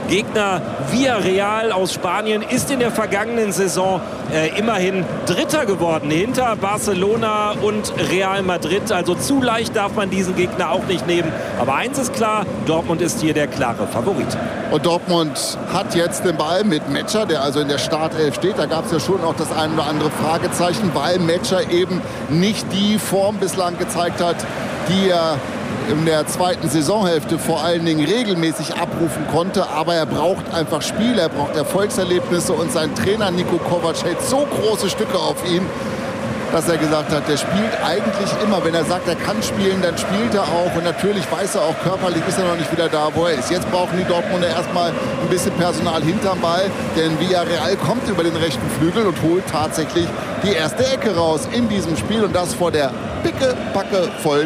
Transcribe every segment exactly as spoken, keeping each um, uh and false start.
Gegner Villarreal aus Spanien ist in der vergangenen Saison äh, immerhin Dritter geworden, hinter Barcelona und Real Madrid. Also zu leicht darf man diesen Gegner auch nicht nehmen. Aber eins ist klar, Dortmund ist hier der klare Favorit. Und Dortmund hat jetzt den Ball mit Metscher, der also in der Startelf steht. Da gab es ja schon auch das ein oder andere Fragezeichen, weil Metscher eben nicht die Form bislang gezeigt hat, die er in der zweiten Saisonhälfte vor allen Dingen regelmäßig abrufen konnte. Aber er braucht einfach Spiele, er braucht Erfolgserlebnisse. Und sein Trainer Niko Kovac hält so große Stücke auf ihn, dass er gesagt hat, der spielt eigentlich immer. Wenn er sagt, er kann spielen, dann spielt er auch. Und natürlich weiß er auch, körperlich ist er noch nicht wieder da, wo er ist. Jetzt brauchen die Dortmunder erstmal ein bisschen Personal hinterm Ball. Denn Villarreal kommt über den rechten Flügel und holt tatsächlich die erste Ecke raus in diesem Spiel. Und das vor der picke-packe vollen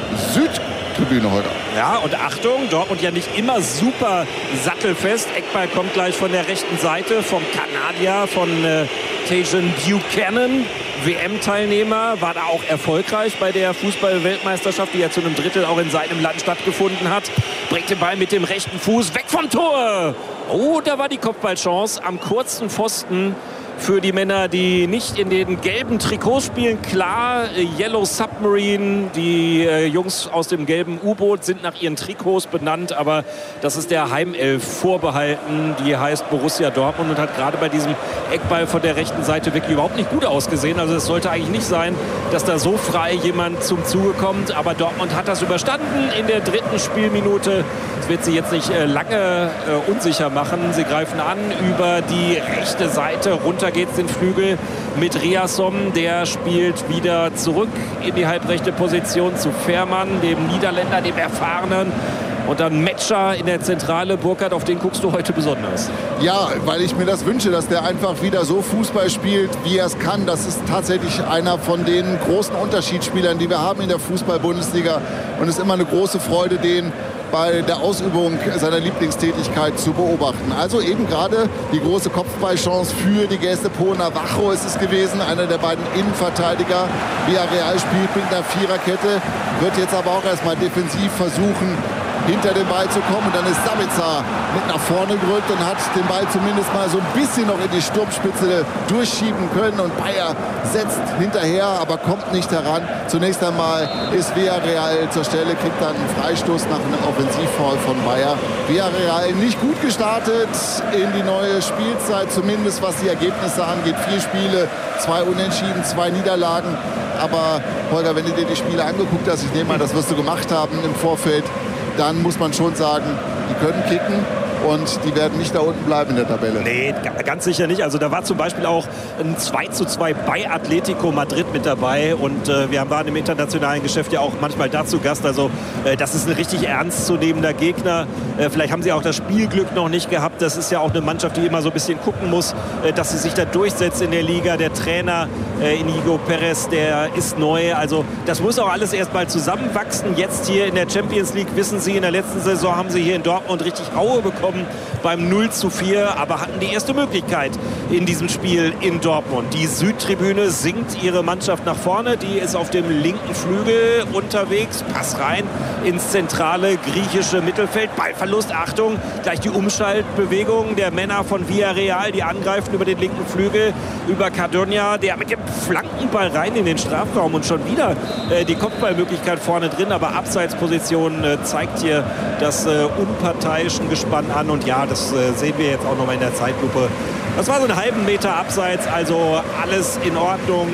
Südtribüne heute. Ja, und Achtung, Dortmund ja nicht immer super sattelfest. Eckball kommt gleich von der rechten Seite vom Kanadier, von äh, Tajon Buchanan. W M-Teilnehmer, war da auch erfolgreich bei der Fußball-Weltmeisterschaft, die ja zu einem Drittel auch in seinem Land stattgefunden hat. Bringt den Ball mit dem rechten Fuß weg vom Tor. Oh, da war die Kopfballchance am kurzen Pfosten für die Männer, die nicht in den gelben Trikots spielen. Klar, Yellow Submarine, die äh, Jungs aus dem gelben U-Boot sind nach ihren Trikots benannt, aber das ist der Heimelf vorbehalten, die heißt Borussia Dortmund und hat gerade bei diesem Eckball von der rechten Seite wirklich überhaupt nicht gut ausgesehen. Also es sollte eigentlich nicht sein, dass da so frei jemand zum Zuge kommt, aber Dortmund hat das überstanden in der dritten Spielminute. Das wird sie jetzt nicht äh, lange äh, unsicher machen. Sie greifen an über die rechte Seite, runter geht's den Flügel mit Riasson. Der spielt wieder zurück in die halbrechte Position zu Fährmann, dem Niederländer, dem Erfahrenen. Und dann Metscher in der Zentrale. Burkhard, auf den guckst du heute besonders. Ja, weil ich mir das wünsche, dass der einfach wieder so Fußball spielt, wie er es kann. Das ist tatsächlich einer von den großen Unterschiedsspielern, die wir haben in der Fußball-Bundesliga. Und es ist immer eine große Freude, den bei der Ausübung seiner Lieblingstätigkeit zu beobachten. Also eben gerade die große Kopfballchance für die Gäste. Po Navarro ist es gewesen, einer der beiden Innenverteidiger. Villarreal spielt mit einer Viererkette, wird jetzt aber auch erstmal defensiv versuchen, hinter den Ball zu kommen. Und dann ist Sabitzer mit nach vorne gerückt und hat den Ball zumindest mal so ein bisschen noch in die Sturmspitze durchschieben können. Und Bayer setzt hinterher, aber kommt nicht heran. Zunächst einmal ist Villarreal zur Stelle, kriegt dann einen Freistoß nach einem Offensivfoul von Bayer. Villarreal nicht gut gestartet in die neue Spielzeit, zumindest was die Ergebnisse angeht. Vier Spiele, zwei Unentschieden, zwei Niederlagen. Aber Holger, wenn du dir die Spiele angeguckt hast, ich nehme an, das wirst du gemacht haben im Vorfeld, dann muss man schon sagen, die können kicken und die werden nicht da unten bleiben in der Tabelle. Nee, ganz sicher nicht. Also da war zum Beispiel auch ein zwei zu zwei bei Atletico Madrid mit dabei und äh, wir waren im internationalen Geschäft ja auch manchmal dazu Gast. Also äh, das ist ein richtig ernstzunehmender Gegner. Äh, vielleicht haben sie auch das Spielglück noch nicht gehabt. Das ist ja auch eine Mannschaft, die immer so ein bisschen gucken muss, äh, dass sie sich da durchsetzt in der Liga. Der Trainer äh, Inigo Perez, der ist neu. Also das muss auch alles erst mal zusammenwachsen. Jetzt hier in der Champions League, wissen Sie, in der letzten Saison haben sie hier in Dortmund richtig Haue bekommen beim null zu vier, aber hatten die erste Möglichkeit in diesem Spiel in Dortmund. Die Südtribüne singt ihre Mannschaft nach vorne, die ist auf dem linken Flügel unterwegs, Pass rein ins zentrale griechische Mittelfeld, Ballverlust, Achtung, gleich die Umschaltbewegung der Männer von Villarreal, die angreifen über den linken Flügel, über Cardona, der mit dem Flankenball rein in den Strafraum und schon wieder äh, die Kopfballmöglichkeit vorne drin, aber Abseitsposition äh, zeigt hier das äh, unparteiischen Gespann an. Und ja, das äh, sehen wir jetzt auch noch mal in der Zeitlupe. Das war so einen halben Meter abseits, also alles in Ordnung.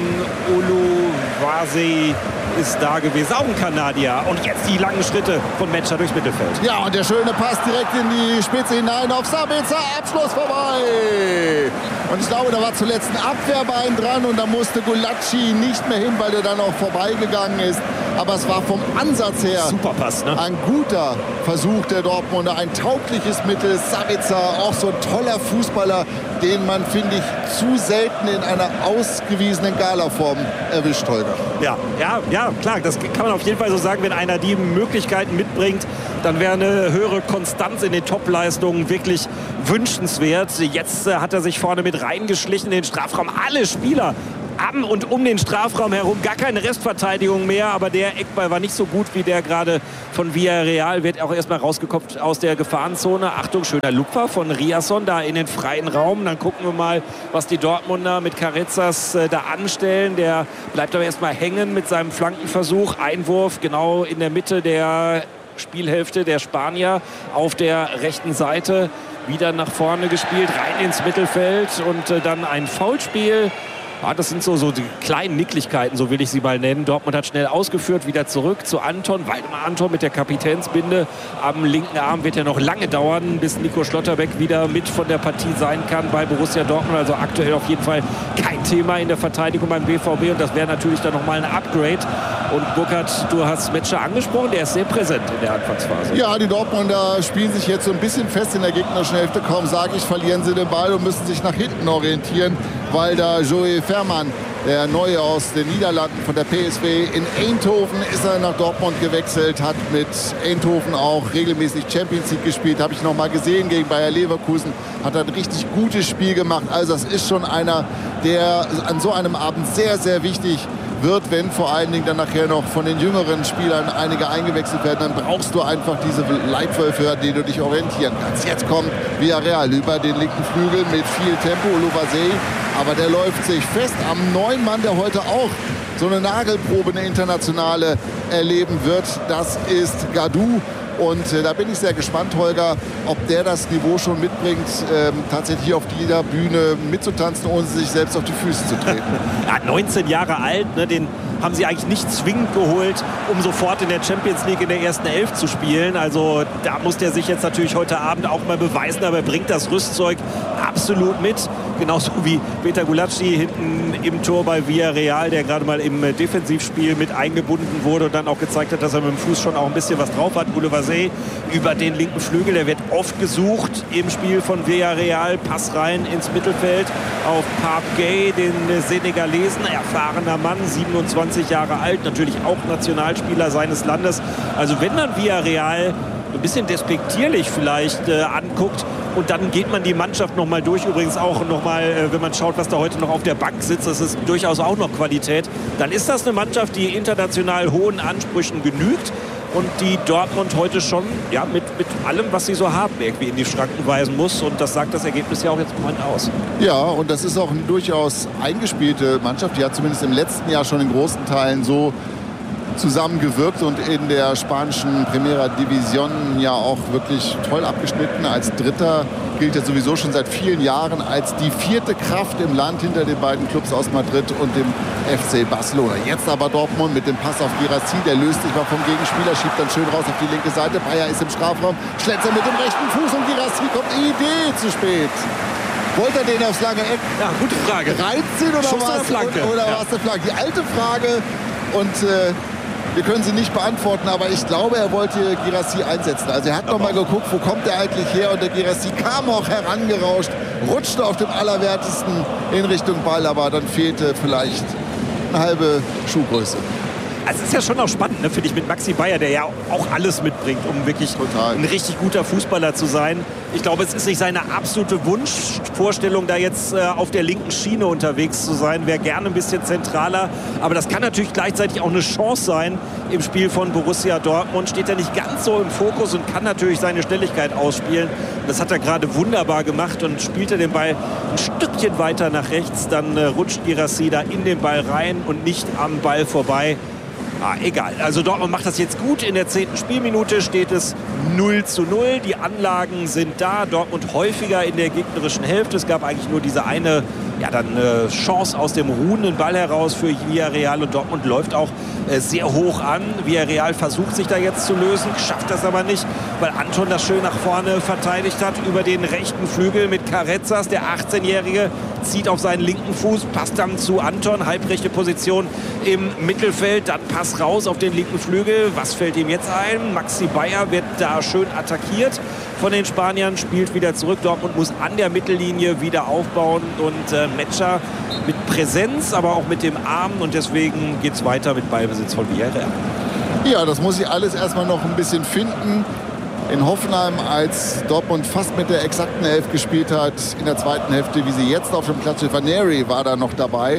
Oluwase ist da gewesen, auch ein Kanadier. Und jetzt die langen Schritte von Metscher durchs Mittelfeld. Ja, und der schöne Pass direkt in die Spitze hinein auf Sabitzer. Abschluss vorbei. Und ich glaube, da war zuletzt ein Abwehrbein dran und da musste Gulacsi nicht mehr hin, weil der dann auch vorbeigegangen ist. Aber es war vom Ansatz her super Pass, ne? Ein guter Versuch der Dortmunder, ein taugliches Mittel. Sabitzer, auch so ein toller Fußballer, den man, finde ich, zu selten in einer ausgewiesenen Galaform erwischt, Holger. Ja, ja, ja, klar, das kann man auf jeden Fall so sagen, wenn einer die Möglichkeiten mitbringt, dann wäre eine höhere Konstanz in den Top-Leistungen wirklich wünschenswert. Jetzt äh, hat er sich vorne mit reingeschlichen in den Strafraum. Alle Spieler am und um den Strafraum herum. Gar keine Restverteidigung mehr, aber der Eckball war nicht so gut wie der gerade von Villarreal. Wird auch erstmal rausgekopft aus der Gefahrenzone. Achtung, schöner Lupfer von Riasson da in den freien Raum. Dann gucken wir mal, was die Dortmunder mit Carezas äh, da anstellen. Der bleibt aber erstmal hängen mit seinem Flankenversuch. Einwurf genau in der Mitte der Spielhälfte der Spanier auf der rechten Seite. Wieder nach vorne gespielt, rein ins Mittelfeld und äh, dann ein Foulspiel. Ja, das sind so, so die kleinen Nicklichkeiten, so will ich sie mal nennen. Dortmund hat schnell ausgeführt, wieder zurück zu Anton. Waldemar Anton mit der Kapitänsbinde am linken Arm. Wird ja noch lange dauern, bis Nico Schlotterbeck wieder mit von der Partie sein kann bei Borussia Dortmund. Also aktuell auf jeden Fall kein Thema in der Verteidigung beim B V B. Und das wäre natürlich dann nochmal ein Upgrade. Und Burkhard, du hast Metscher angesprochen, der ist sehr präsent in der Anfangsphase. Ja, die Dortmunder spielen sich jetzt so ein bisschen fest in der gegnerischen Hälfte. Kaum sage ich, verlieren sie den Ball und müssen sich nach hinten orientieren, weil da Joey Veerman, der Neue aus den Niederlanden von der P S V in Eindhoven, ist er nach Dortmund gewechselt, hat mit Eindhoven auch regelmäßig Champions League gespielt, habe ich noch mal gesehen gegen Bayer Leverkusen, hat ein richtig gutes Spiel gemacht. Also das ist schon einer, der an so einem Abend sehr, sehr wichtig wird, wenn vor allen Dingen dann nachher noch von den jüngeren Spielern einige eingewechselt werden, dann brauchst du einfach diese Leitwölfe, an denen du dich orientieren kannst. Jetzt kommt Villarreal über den linken Flügel mit viel Tempo, Louvassé, aber der läuft sich fest am neuen Mann, der heute auch so eine Nagelprobe, eine internationale erleben wird. Das ist Gadou. Und äh, da bin ich sehr gespannt, Holger, ob der das Niveau schon mitbringt, ähm, tatsächlich hier auf dieser Bühne mitzutanzen, ohne sich selbst auf die Füße zu treten. Ja, neunzehn Jahre alt, ne, den haben sie eigentlich nicht zwingend geholt, um sofort in der Champions League in der ersten Elf zu spielen. Also da muss der sich jetzt natürlich heute Abend auch mal beweisen, aber er bringt das Rüstzeug absolut mit. Genauso wie Peter Gulacsi hinten im Tor bei Villarreal, der gerade mal im Defensivspiel mit eingebunden wurde und dann auch gezeigt hat, dass er mit dem Fuß schon auch ein bisschen was drauf hat. Louvassé über den linken Flügel, der wird oft gesucht im Spiel von Villarreal. Pass rein ins Mittelfeld auf Pape Gueye, den Senegalesen, erfahrener Mann, siebenundzwanzig Jahre alt, natürlich auch Nationalspieler seines Landes. Also wenn man Villarreal ein bisschen despektierlich vielleicht äh, anguckt und dann geht man die Mannschaft noch mal durch, übrigens auch noch mal, äh, wenn man schaut, was da heute noch auf der Bank sitzt, das ist durchaus auch noch Qualität, dann ist das eine Mannschaft, die international hohen Ansprüchen genügt und die Dortmund heute schon ja, mit, mit allem, was sie so haben, irgendwie in die Schranken weisen muss. Und das sagt das Ergebnis ja auch jetzt im Moment aus. Ja, und das ist auch eine durchaus eingespielte Mannschaft. Die hat zumindest im letzten Jahr schon in großen Teilen so zusammengewirkt und in der spanischen Primera División ja auch wirklich toll abgeschnitten. Als Dritter gilt er sowieso schon seit vielen Jahren als die vierte Kraft im Land hinter den beiden Clubs aus Madrid und dem F C Barcelona. Jetzt aber Dortmund mit dem Pass auf Guirassy, der löst sich mal vom Gegenspieler, schiebt dann schön raus auf die linke Seite. Bayer ist im Strafraum, schlägt mit dem rechten Fuß und Guirassy kommt Idee zu spät. Wollte er den aufs lange Eck? Ja, gute Frage. Reinziehen oder Schuss was? oder Flanke? Oder ja. was der Flanke? Die alte Frage und äh, wir können sie nicht beantworten, aber ich glaube, er wollte Guirassy einsetzen. Also er hat noch mal geguckt, wo kommt er eigentlich her? Und der Guirassy kam auch herangerauscht, rutschte auf dem Allerwertesten in Richtung Ball, aber dann fehlte vielleicht eine halbe Schuhgröße. Also es ist ja schon auch spannend, ne, finde ich, mit Maxi Bayer, der ja auch alles mitbringt, um wirklich Total. ein richtig guter Fußballer zu sein. Ich glaube, es ist nicht seine absolute Wunschvorstellung, da jetzt äh, auf der linken Schiene unterwegs zu sein. Wäre gerne ein bisschen zentraler. Aber das kann natürlich gleichzeitig auch eine Chance sein im Spiel von Borussia Dortmund. Steht er nicht ganz so im Fokus und kann natürlich seine Schnelligkeit ausspielen. Das hat er gerade wunderbar gemacht und spielte den Ball ein Stückchen weiter nach rechts. Dann äh, rutscht Guirassy da in den Ball rein und nicht am Ball vorbei. Ah, egal. Also Dortmund macht das jetzt gut. In der zehnten Spielminute steht es null zu null. Die Anlagen sind da. Dortmund häufiger in der gegnerischen Hälfte. Es gab eigentlich nur diese eine ja, dann, äh, Chance aus dem ruhenden Ball heraus für Villarreal. Und Dortmund läuft auch äh, sehr hoch an. Villarreal versucht sich da jetzt zu lösen, schafft das aber nicht, weil Anton das schön nach vorne verteidigt hat über den rechten Flügel mit Carezas. Der achtzehnjährige zieht auf seinen linken Fuß, passt dann zu Anton, halbrechte Position im Mittelfeld, dann Pass raus auf den linken Flügel. Was fällt ihm jetzt ein? Maxi Bayer wird da schön attackiert von den Spaniern, spielt wieder zurück. Dortmund muss an der Mittellinie wieder aufbauen und äh, Metscher mit Präsenz, aber auch mit dem Arm und deswegen geht es weiter mit Ballbesitz von Villarreal. Ja, das muss ich alles erstmal noch ein bisschen finden. In Hoffenheim, als Dortmund fast mit der exakten Elf gespielt hat, in der zweiten Hälfte, wie sie jetzt auf dem Platz steht. Vaneri war da noch dabei.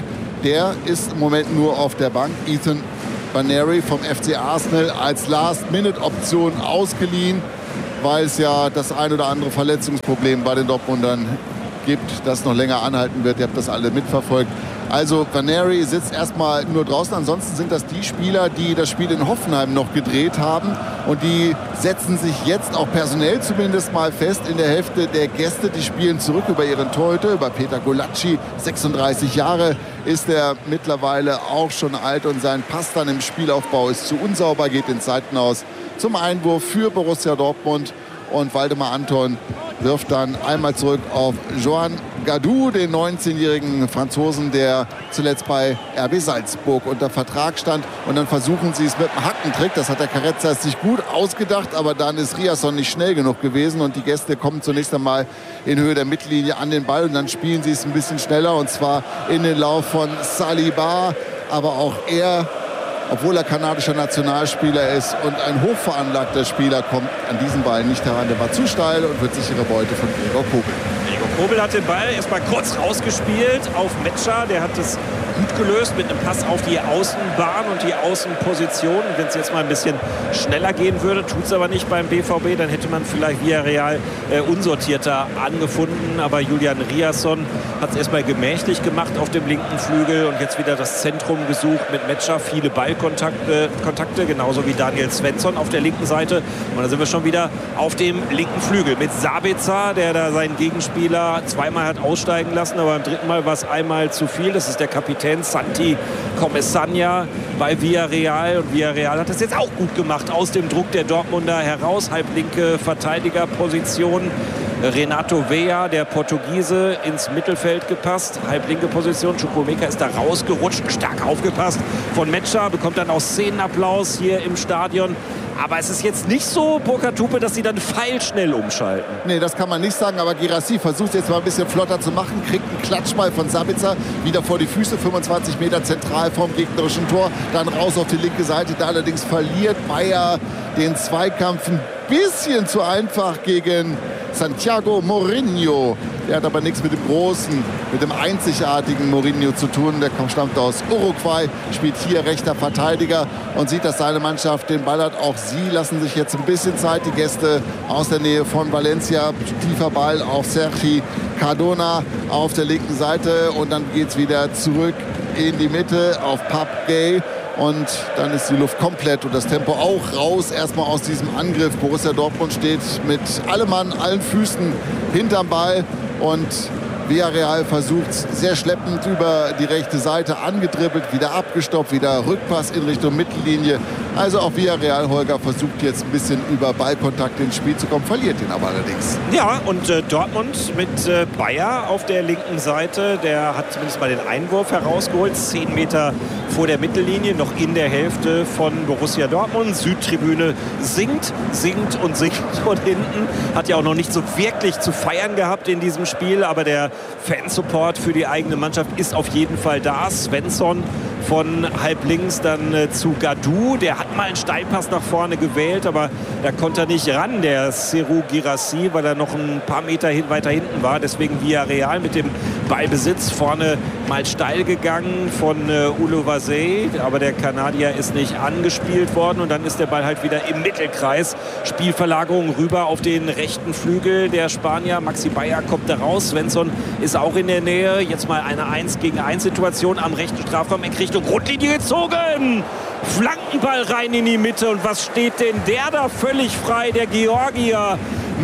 der ist im Moment nur auf der Bank. Ethan Nwaneri vom F C Arsenal als Last-Minute-Option ausgeliehen, weil es ja das ein oder andere Verletzungsproblem bei den Dortmundern gibt, das noch länger anhalten wird. Ihr habt das alle mitverfolgt. Also Nwaneri sitzt erstmal nur draußen. Ansonsten sind das die Spieler, die das Spiel in Hoffenheim noch gedreht haben. Und die setzen sich jetzt auch personell zumindest mal fest in der Hälfte der Gäste. Die spielen zurück über ihren Torhüter, über Peter Golacci. sechsunddreißig Jahre ist er mittlerweile, auch schon alt. Und sein Pass dann im Spielaufbau ist zu unsauber, geht ins Seitenhaus zum Einwurf für Borussia Dortmund. Und Waldemar Anton wirft dann einmal zurück auf Joan Gadou, den neunzehnjährigen Franzosen, der zuletzt bei R B Salzburg unter Vertrag stand. Und dann versuchen sie es mit einem Hackentrick. Das hat der Carezza sich gut ausgedacht, aber dann ist Riasson nicht schnell genug gewesen. Und die Gäste kommen zunächst einmal in Höhe der Mittellinie an den Ball. Und dann spielen sie es ein bisschen schneller, und zwar in den Lauf von Saliba. Aber auch er, obwohl er kanadischer Nationalspieler ist und ein hochveranlagter Spieler, kommt an diesen Ball nicht heran. Der war zu steil und wird sichere Beute von Gregor Kobel. Gregor Kobel hat den Ball erstmal kurz rausgespielt auf Metscher. Der hat es gut gelöst mit einem Pass auf die Außenbahn und die Außenposition. Wenn es jetzt mal ein bisschen schneller gehen würde, tut es aber nicht beim B V B, dann hätte man vielleicht Villarreal äh, unsortierter angefunden. Aber Julian Riasson hat es erstmal gemächlich gemacht auf dem linken Flügel und jetzt wieder das Zentrum gesucht mit Metscher. Viele Ballkontakte, Kontakte, genauso wie Daniel Svensson auf der linken Seite. Und da sind wir schon wieder auf dem linken Flügel mit Sabitzer, der da seinen Gegenspieler zweimal hat aussteigen lassen, aber beim dritten Mal war es einmal zu viel. Das ist der Kapitän Santi Comesaña bei Villarreal. Und Villarreal hat das jetzt auch gut gemacht, aus dem Druck der Dortmunder heraus. Halblinke Verteidigerposition. Renato Vea, der Portugiese, ins Mittelfeld gepasst. Halblinke Position. Chukwuemeka ist da rausgerutscht. Stark aufgepasst von Metscher. Bekommt dann auch Szenenapplaus hier im Stadion. Aber es ist jetzt nicht so, Burkhard Hupe, dass sie dann pfeilschnell umschalten. Nee, das kann man nicht sagen. Aber Guirassy versucht jetzt mal ein bisschen flotter zu machen. Kriegt einen Klatschball von Sabitzer wieder vor die Füße. fünfundzwanzig Meter zentral vom gegnerischen Tor. Dann raus auf die linke Seite. Da allerdings verliert Bayer den Zweikampf ein bisschen zu einfach gegen Santiago Mourinho. Der hat aber nichts mit dem großen, mit dem einzigartigen Mourinho zu tun. Der stammt aus Uruguay, spielt hier rechter Verteidiger und sieht, dass seine Mannschaft den Ball hat. Auch sie lassen sich jetzt ein bisschen Zeit. Die Gäste aus der Nähe von Valencia. Tiefer Ball auf Sergi Cardona auf der linken Seite. Und dann geht es wieder zurück in die Mitte auf Pape Gay. Und dann ist die Luft komplett und das Tempo auch raus. Erstmal aus diesem Angriff. Borussia Dortmund steht mit allem Mann, allen Füßen hinterm Ball. Und Villarreal versucht sehr schleppend über die rechte Seite, angedribbelt, wieder abgestoppt, wieder Rückpass in Richtung Mittellinie. Also auch Villarreal, Holger, versucht jetzt ein bisschen über Ballkontakt ins Spiel zu kommen, verliert ihn aber allerdings. Ja, und äh, Dortmund mit äh, Bayer auf der linken Seite, der hat zumindest mal den Einwurf herausgeholt, zehn Meter vor der Mittellinie, noch in der Hälfte von Borussia Dortmund. Südtribüne singt, singt und singt von hinten. Hat ja auch noch nicht so wirklich zu feiern gehabt in diesem Spiel, aber der Fansupport für die eigene Mannschaft ist auf jeden Fall da. Svensson von halb links dann äh, zu Gadou. Der hat mal einen Steilpass nach vorne gewählt, aber da konnte er nicht ran, der Serhou Guirassy, weil er noch ein paar Meter hin, weiter hinten war. Deswegen Villarreal mit dem Ballbesitz vorne mal steil gegangen von äh, Uluwase, aber der Kanadier ist nicht angespielt worden und dann ist der Ball halt wieder im Mittelkreis. Spielverlagerung rüber auf den rechten Flügel der Spanier. Maxi Bayer kommt da raus. Svensson ist auch in der Nähe. Jetzt mal eine eins gegen eins Situation am rechten Strafraum, in Richtung Grundlinie gezogen. Flankenball rein in die Mitte. Und was steht denn der da völlig frei? Der Georgier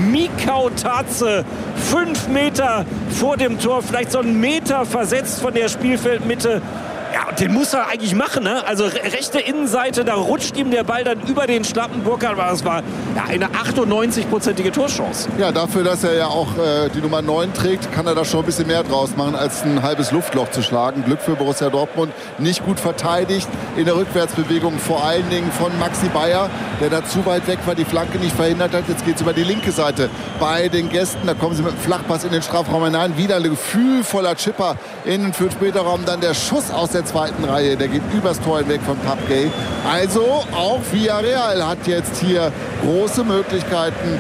Mikau Tatze. Fünf Meter vor dem Tor, vielleicht so einen Meter versetzt von der Spielfeldmitte. Ja, und den muss er eigentlich machen, ne? Also rechte Innenseite, da rutscht ihm der Ball dann über den Schlappen. Burkhard, aber das war ja eine achtundneunzig-prozentige Torchance. Ja, dafür, dass er ja auch äh, die Nummer neun trägt, kann er da schon ein bisschen mehr draus machen, als ein halbes Luftloch zu schlagen. Glück für Borussia Dortmund, nicht gut verteidigt in der Rückwärtsbewegung, vor allen Dingen von Maxi Bayer, der da zu weit weg war, die Flanke nicht verhindert hat. Jetzt geht es über die linke Seite bei den Gästen. Da kommen sie mit einem Flachpass in den Strafraum hinein. Wieder ein gefühlvoller Chipper in den fünf Meter Raum. Dann der Schuss aus der zweiten Reihe, der geht übers Tor hinweg von Pape Gay. Also auch Villarreal hat jetzt hier große Möglichkeiten,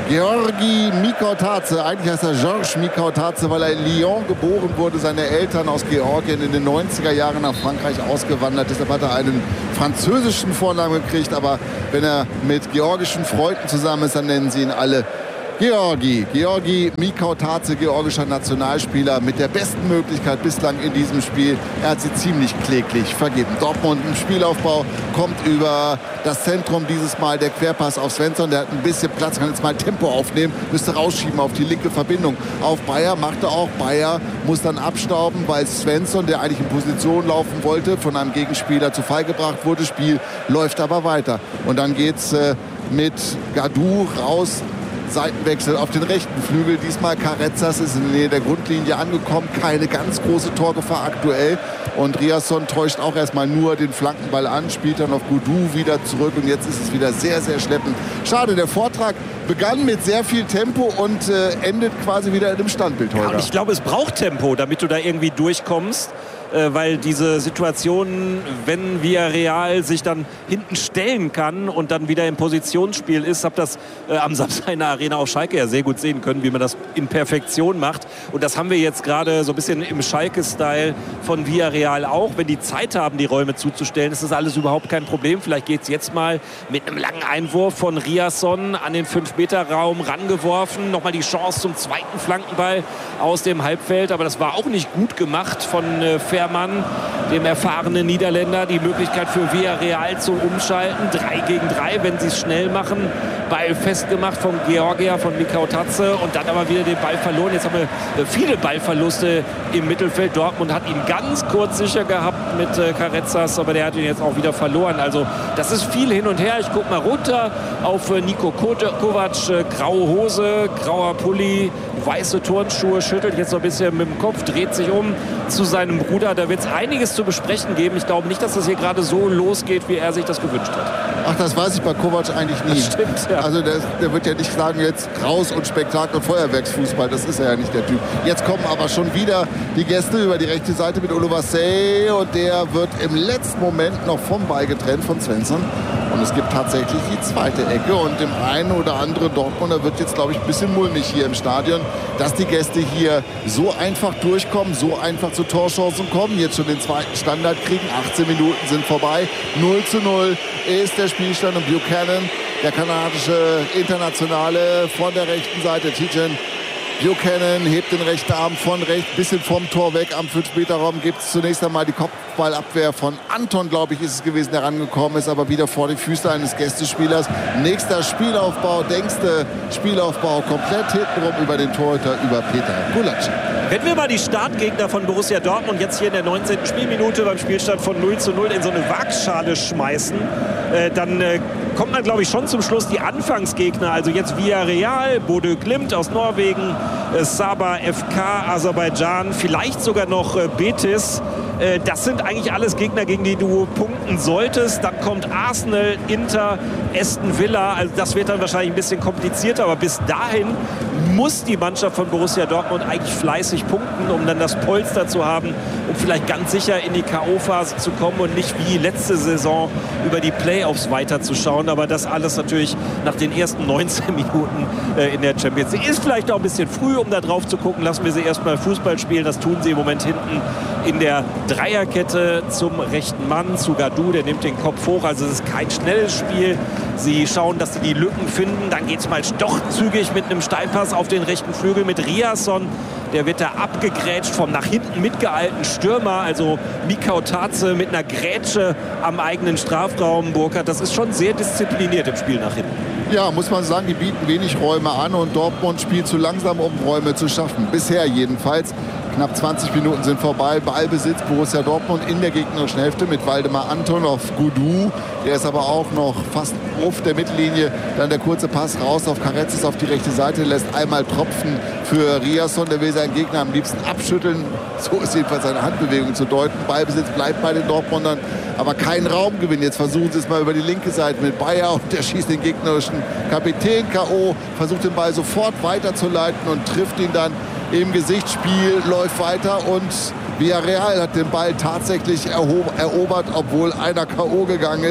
Georgi Mikautadze, eigentlich heißt er Georges Mikautadze, weil er in Lyon geboren wurde, seine Eltern aus Georgien in den neunziger Jahren nach Frankreich ausgewandert. Deshalb hat er einen französischen Vornamen gekriegt, aber wenn er mit georgischen Freunden zusammen ist, dann nennen sie ihn alle Georgi. Georgi Mikautadze, georgischer Nationalspieler mit der besten Möglichkeit bislang in diesem Spiel. Er hat sie ziemlich kläglich vergeben. Dortmund im Spielaufbau kommt über das Zentrum, dieses Mal der Querpass auf Svensson. Der hat ein bisschen Platz, kann jetzt mal Tempo aufnehmen, müsste rausschieben auf die linke Verbindung. Auf Bayer macht er auch. Bayer muss dann abstauben, weil Svensson, der eigentlich in Position laufen wollte, von einem Gegenspieler zu Fall gebracht wurde. Spiel läuft aber weiter. Und dann geht's äh, mit Gadou raus. Seitenwechsel auf den rechten Flügel. Diesmal Carrezzas ist in der Nähe der Grundlinie angekommen. Keine ganz große Torgefahr aktuell. Und Riasson täuscht auch erstmal nur den Flankenball an, spielt dann auf Goudou wieder zurück. Und jetzt ist es wieder sehr, sehr schleppend. Schade, der Vortrag begann mit sehr viel Tempo und äh, endet quasi wieder in einem Standbild heute. Ja, und ich glaube, es braucht Tempo, damit du da irgendwie durchkommst. Weil diese Situation, wenn Villarreal sich dann hinten stellen kann und dann wieder im Positionsspiel ist, habe das äh, am Samstag in der Arena auf Schalke ja sehr gut sehen können, wie man das in Perfektion macht. Und das haben wir jetzt gerade so ein bisschen im Schalke-Style von Villarreal auch. Wenn die Zeit haben, die Räume zuzustellen, ist das alles überhaupt kein Problem. Vielleicht geht es jetzt mal mit einem langen Einwurf von Riasson an den fünf Meter Raum rangeworfen. Nochmal die Chance zum zweiten Flankenball aus dem Halbfeld. Aber das war auch nicht gut gemacht von äh, Mann, dem erfahrenen Niederländer, die Möglichkeit für Villarreal zu umschalten. drei gegen drei, wenn sie es schnell machen. Ball festgemacht von Georgia, von Mikautadze und dann aber wieder den Ball verloren. Jetzt haben wir viele Ballverluste im Mittelfeld. Dortmund hat ihn ganz kurz sicher gehabt mit äh, Carrezzas, aber der hat ihn jetzt auch wieder verloren. Also das ist viel hin und her. Ich gucke mal runter auf äh, Niko Kovac. Äh, graue Hose, grauer Pulli, weiße Turnschuhe, schüttelt jetzt so ein bisschen mit dem Kopf, dreht sich um zu seinem Bruder. Da wird es einiges zu besprechen geben. Ich glaube nicht, dass das hier gerade so losgeht, wie er sich das gewünscht hat. Ach, das weiß ich bei Kovac eigentlich nie. Das stimmt, ja. Also der, der wird ja nicht sagen, jetzt raus und Spektakel und Feuerwerksfußball. Das ist er ja nicht, der Typ. Jetzt kommen aber schon wieder die Gäste über die rechte Seite mit Oluwaseyi und der wird im letzten Moment noch vom Ball getrennt von Svensson. Und es gibt tatsächlich die zweite Ecke und dem einen oder anderen Dortmunder wird jetzt, glaube ich, ein bisschen mulmig hier im Stadion, dass die Gäste hier so einfach durchkommen, so einfach zu Torchancen kommen, jetzt schon den zweiten Standard kriegen. achtzehn Minuten sind vorbei. null zu null ist der Spielstand und Buchanan, der kanadische Internationale von der rechten Seite, Tijan Buchanan hebt den rechten Arm von rechts, bisschen vom Tor weg. Am fünf Meter Raum gibt es zunächst einmal die Kopfballabwehr von Anton, glaube ich, ist es gewesen, der rangekommen ist, aber wieder vor die Füße eines Gästespielers. Nächster Spielaufbau, denkste Spielaufbau, komplett hintenrum über den Torhüter, über Peter Gulacsi. Wenn wir mal die Startgegner von Borussia Dortmund jetzt hier in der neunzehnten Spielminute beim Spielstand von null zu null in so eine Waagschale schmeißen, äh, dann äh, kommt man, glaube ich, schon zum Schluss die Anfangsgegner. Also jetzt Villarreal, Bodø Glimt aus Norwegen, äh, Sabah F K, Aserbaidschan, vielleicht sogar noch äh, Betis. Äh, das sind eigentlich alles Gegner, gegen die du punkten solltest. Dann kommt Arsenal, Inter, Aston Villa. Also das wird dann wahrscheinlich ein bisschen komplizierter. Aber bis dahin muss die Mannschaft von Borussia Dortmund eigentlich fleißig punkten, um dann das Polster zu haben, um vielleicht ganz sicher in die K O-Phase zu kommen und nicht wie letzte Saison über die Playoffs weiterzuschauen. Aber das alles natürlich nach den ersten neunzehn Minuten äh, in der Champions League. Ist vielleicht auch ein bisschen früh, um da drauf zu gucken. Lassen wir sie erstmal Fußball spielen. Das tun sie im Moment hinten in der Dreierkette zum rechten Mann, zu Gadou. Der nimmt den Kopf hoch. Also es ist kein schnelles Spiel. Sie schauen, dass sie die Lücken finden. Dann geht es mal doch zügig mit einem Steilpass auf den rechten Flügel mit Riasson. Der wird da abgegrätscht vom nach hinten mitgeeilten Stürmer. Also Mikautadze mit einer Grätsche am eigenen Strafraum. Burkhardt, das ist schon sehr diszipliniert im Spiel nach hinten. Ja, muss man sagen, die bieten wenig Räume an und Dortmund spielt zu langsam, um Räume zu schaffen. Bisher jedenfalls. Knapp zwanzig Minuten sind vorbei. Ballbesitz Borussia Dortmund in der gegnerischen Hälfte mit Waldemar Anton auf Goudou. Der ist aber auch noch fast auf der Mittellinie. Dann der kurze Pass raus auf Carrezzas auf die rechte Seite. Lässt einmal tropfen für Riasson. Der will seinen Gegner am liebsten abschütteln. So ist jedenfalls seine Handbewegung zu deuten. Ballbesitz bleibt bei den Dortmundern. Aber kein Raumgewinn. Jetzt versuchen sie es mal über die linke Seite mit Bayer. Und der schießt den gegnerischen Kapitän K O. Versucht den Ball sofort weiterzuleiten und trifft ihn dann im Gesichtsspiel, läuft weiter und Villarreal hat den Ball tatsächlich erobert, obwohl einer K O gegangen ist.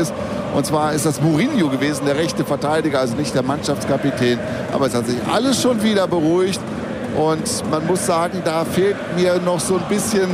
Und zwar ist das Mourinho gewesen, der rechte Verteidiger, also nicht der Mannschaftskapitän. Aber es hat sich alles schon wieder beruhigt. Und man muss sagen, da fehlt mir noch so ein bisschen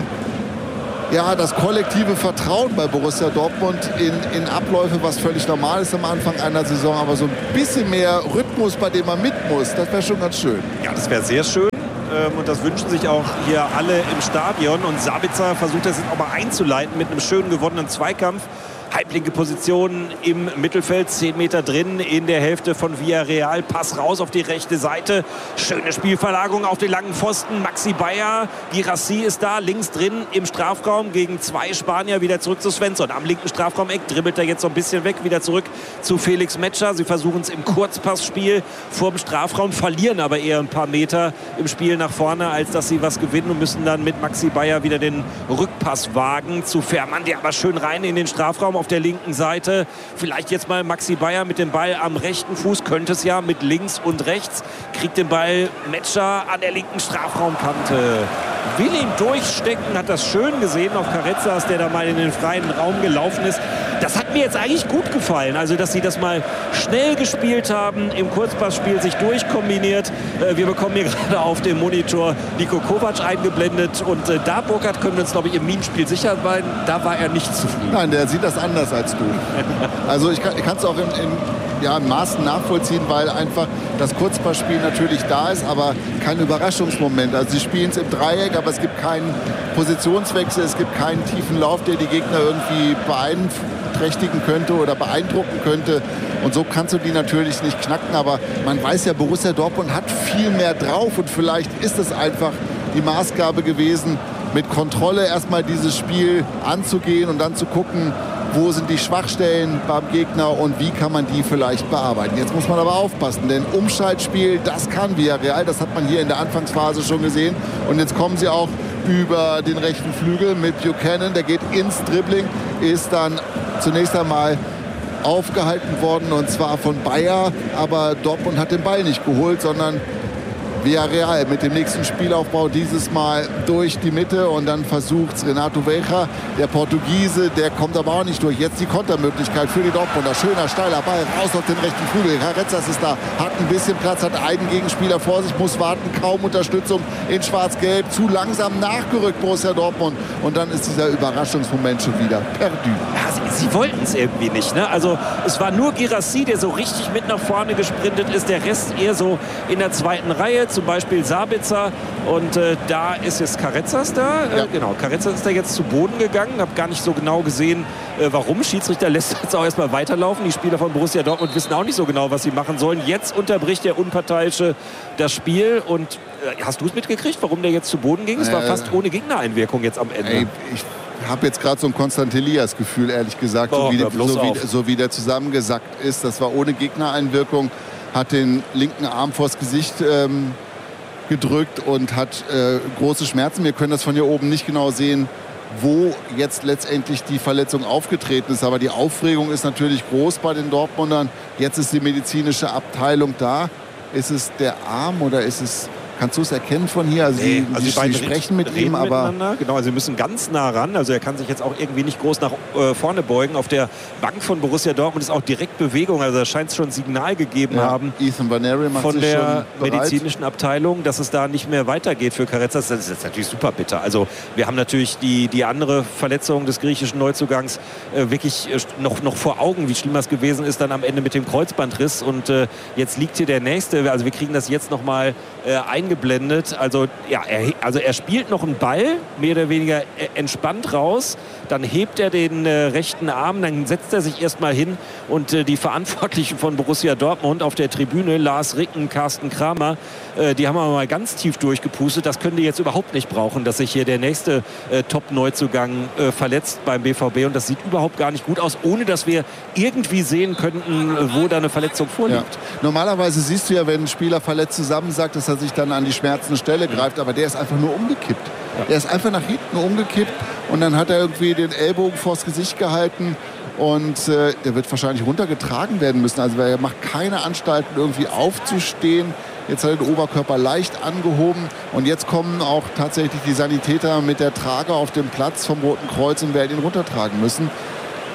ja, das kollektive Vertrauen bei Borussia Dortmund in, in Abläufe, was völlig normal ist am Anfang einer Saison. Aber so ein bisschen mehr Rhythmus, bei dem man mit muss, das wäre schon ganz schön. Ja, das wäre sehr schön. Und das wünschen sich auch hier alle im Stadion. Und Sabitzer versucht das jetzt auch mal einzuleiten mit einem schönen gewonnenen Zweikampf. Halblinke Position im Mittelfeld, zehn Meter drin in der Hälfte von Villarreal. Pass raus auf die rechte Seite. Schöne Spielverlagerung auf den langen Pfosten. Maxi Bayer, Guirassy ist da, links drin im Strafraum gegen zwei Spanier. Wieder zurück zu Svensson. Am linken Strafraumeck dribbelt er jetzt so ein bisschen weg. Wieder zurück zu Felix Metscher. Sie versuchen es im Kurzpassspiel vorm Strafraum, verlieren aber eher ein paar Meter im Spiel nach vorne, als dass sie was gewinnen und müssen dann mit Maxi Bayer wieder den Rückpass wagen zu Fährmann, der aber schön rein in den Strafraum auf der linken Seite. Vielleicht jetzt mal Maxi Bayer mit dem Ball am rechten Fuß. Könnte es ja mit links und rechts. Kriegt den Ball Metscher an der linken Strafraumkante. Will ihn durchstecken. Hat das schön gesehen auf Carrezzas, der da mal in den freien Raum gelaufen ist. Das hat mir jetzt eigentlich gut gefallen. Also, dass sie das mal schnell gespielt haben, im Kurzpassspiel sich durchkombiniert. Äh, wir bekommen hier gerade auf dem Monitor Niko Kovac eingeblendet. Und äh, da, Burkhard, können wir uns, glaube ich, im Minenspiel sicher sein. Da war er nicht zufrieden. Nein, der sieht das anders als du. Also ich kann es auch in, in ja, in Maßen nachvollziehen, weil einfach das Kurzpassspiel natürlich da ist, aber kein Überraschungsmoment. Also sie spielen es im Dreieck, aber es gibt keinen Positionswechsel, es gibt keinen tiefen Lauf, der die Gegner irgendwie beeinträchtigen könnte oder beeindrucken könnte. Und so kannst du die natürlich nicht knacken, aber man weiß ja, Borussia Dortmund hat viel mehr drauf und vielleicht ist es einfach die Maßgabe gewesen, mit Kontrolle erstmal dieses Spiel anzugehen und dann zu gucken, wo sind die Schwachstellen beim Gegner und wie kann man die vielleicht bearbeiten. Jetzt muss man aber aufpassen, denn Umschaltspiel, das kann Villarreal, das hat man hier in der Anfangsphase schon gesehen. Und jetzt kommen sie auch über den rechten Flügel mit Buchanan, der geht ins Dribbling, ist dann zunächst einmal aufgehalten worden und zwar von Bayer, aber Dortmund hat den Ball nicht geholt, sondern Villarreal mit dem nächsten Spielaufbau dieses Mal durch die Mitte und dann versucht Renato Veiga, der Portugiese, der kommt aber auch nicht durch. Jetzt die Kontermöglichkeit für die Dortmunder. Schöner, steiler Ball raus auf den rechten Flügel. Carrezzas ist da, hat ein bisschen Platz, hat einen Gegenspieler vor sich, muss warten, kaum Unterstützung in schwarz-gelb. Zu langsam nachgerückt Borussia Dortmund und dann ist dieser Überraschungsmoment schon wieder perdu. Ja, sie, sie wollten es irgendwie nicht. Ne? Also es war nur Guirassy, der so richtig mit nach vorne gesprintet ist. Der Rest eher so in der zweiten Reihe. Zum Beispiel Sabitzer und äh, da ist jetzt Carrezzas da. Äh, ja. Genau, Carrezzas ist da jetzt zu Boden gegangen. Habe gar nicht so genau gesehen, äh, warum. Schiedsrichter lässt jetzt auch erstmal weiterlaufen. Die Spieler von Borussia Dortmund wissen auch nicht so genau, was sie machen sollen. Jetzt unterbricht der Unparteiische das Spiel und äh, hast du es mitgekriegt, warum der jetzt zu Boden ging? Es äh, war fast ohne Gegnereinwirkung jetzt am Ende. Ey, ich habe jetzt gerade so ein Konstantin Elias-Gefühl, ehrlich gesagt, oh, so, wie, so, wie, so wie der zusammengesackt ist. Das war ohne Gegnereinwirkung, hat den linken Arm vors Gesicht ähm, gedrückt und hat äh, große Schmerzen. Wir können das von hier oben nicht genau sehen, wo jetzt letztendlich die Verletzung aufgetreten ist. Aber die Aufregung ist natürlich groß bei den Dortmundern. Jetzt ist die medizinische Abteilung da. Ist es der Arm oder ist es... Kannst du es erkennen von hier? Also, nee, die, also die, die die sprechen mit ihm, aber... Genau, also sie müssen ganz nah ran. Also er kann sich jetzt auch irgendwie nicht groß nach äh, vorne beugen. Auf der Bank von Borussia Dortmund ist auch direkt Bewegung. Also da scheint es schon ein Signal gegeben ja, haben Ethan Vaneri macht von sich der schon medizinischen Abteilung, dass es da nicht mehr weitergeht für Carrezzas. Das ist jetzt natürlich super bitter. Also wir haben natürlich die, die andere Verletzung des griechischen Neuzugangs äh, wirklich äh, noch, noch vor Augen, wie schlimm das gewesen ist dann am Ende mit dem Kreuzbandriss. Und äh, jetzt liegt hier der Nächste. Also wir kriegen das jetzt noch mal äh, eingeblendet. Also, ja, er, also er spielt noch einen Ball, mehr oder weniger entspannt raus. Dann hebt er den äh, rechten Arm, dann setzt er sich erstmal hin und äh, die Verantwortlichen von Borussia Dortmund auf der Tribüne, Lars Ricken, Carsten Kramer, äh, die haben aber mal ganz tief durchgepustet. Das können die jetzt überhaupt nicht brauchen, dass sich hier der nächste äh, Top-Neuzugang äh, verletzt beim B V B. Und das sieht überhaupt gar nicht gut aus, ohne dass wir irgendwie sehen könnten, wo da eine Verletzung vorliegt. Ja. Normalerweise siehst du ja, wenn ein Spieler verletzt zusammensackt, dass er sich dann an die schmerzende Stelle greift, aber der ist einfach nur umgekippt. Ja. Der ist einfach nach hinten umgekippt und dann hat er irgendwie den Ellbogen vors Gesicht gehalten und äh, der wird wahrscheinlich runtergetragen werden müssen. Also er macht keine Anstalten, irgendwie aufzustehen. Jetzt hat er den Oberkörper leicht angehoben und jetzt kommen auch tatsächlich die Sanitäter mit der Trage auf den Platz vom Roten Kreuz und werden ihn runtertragen müssen.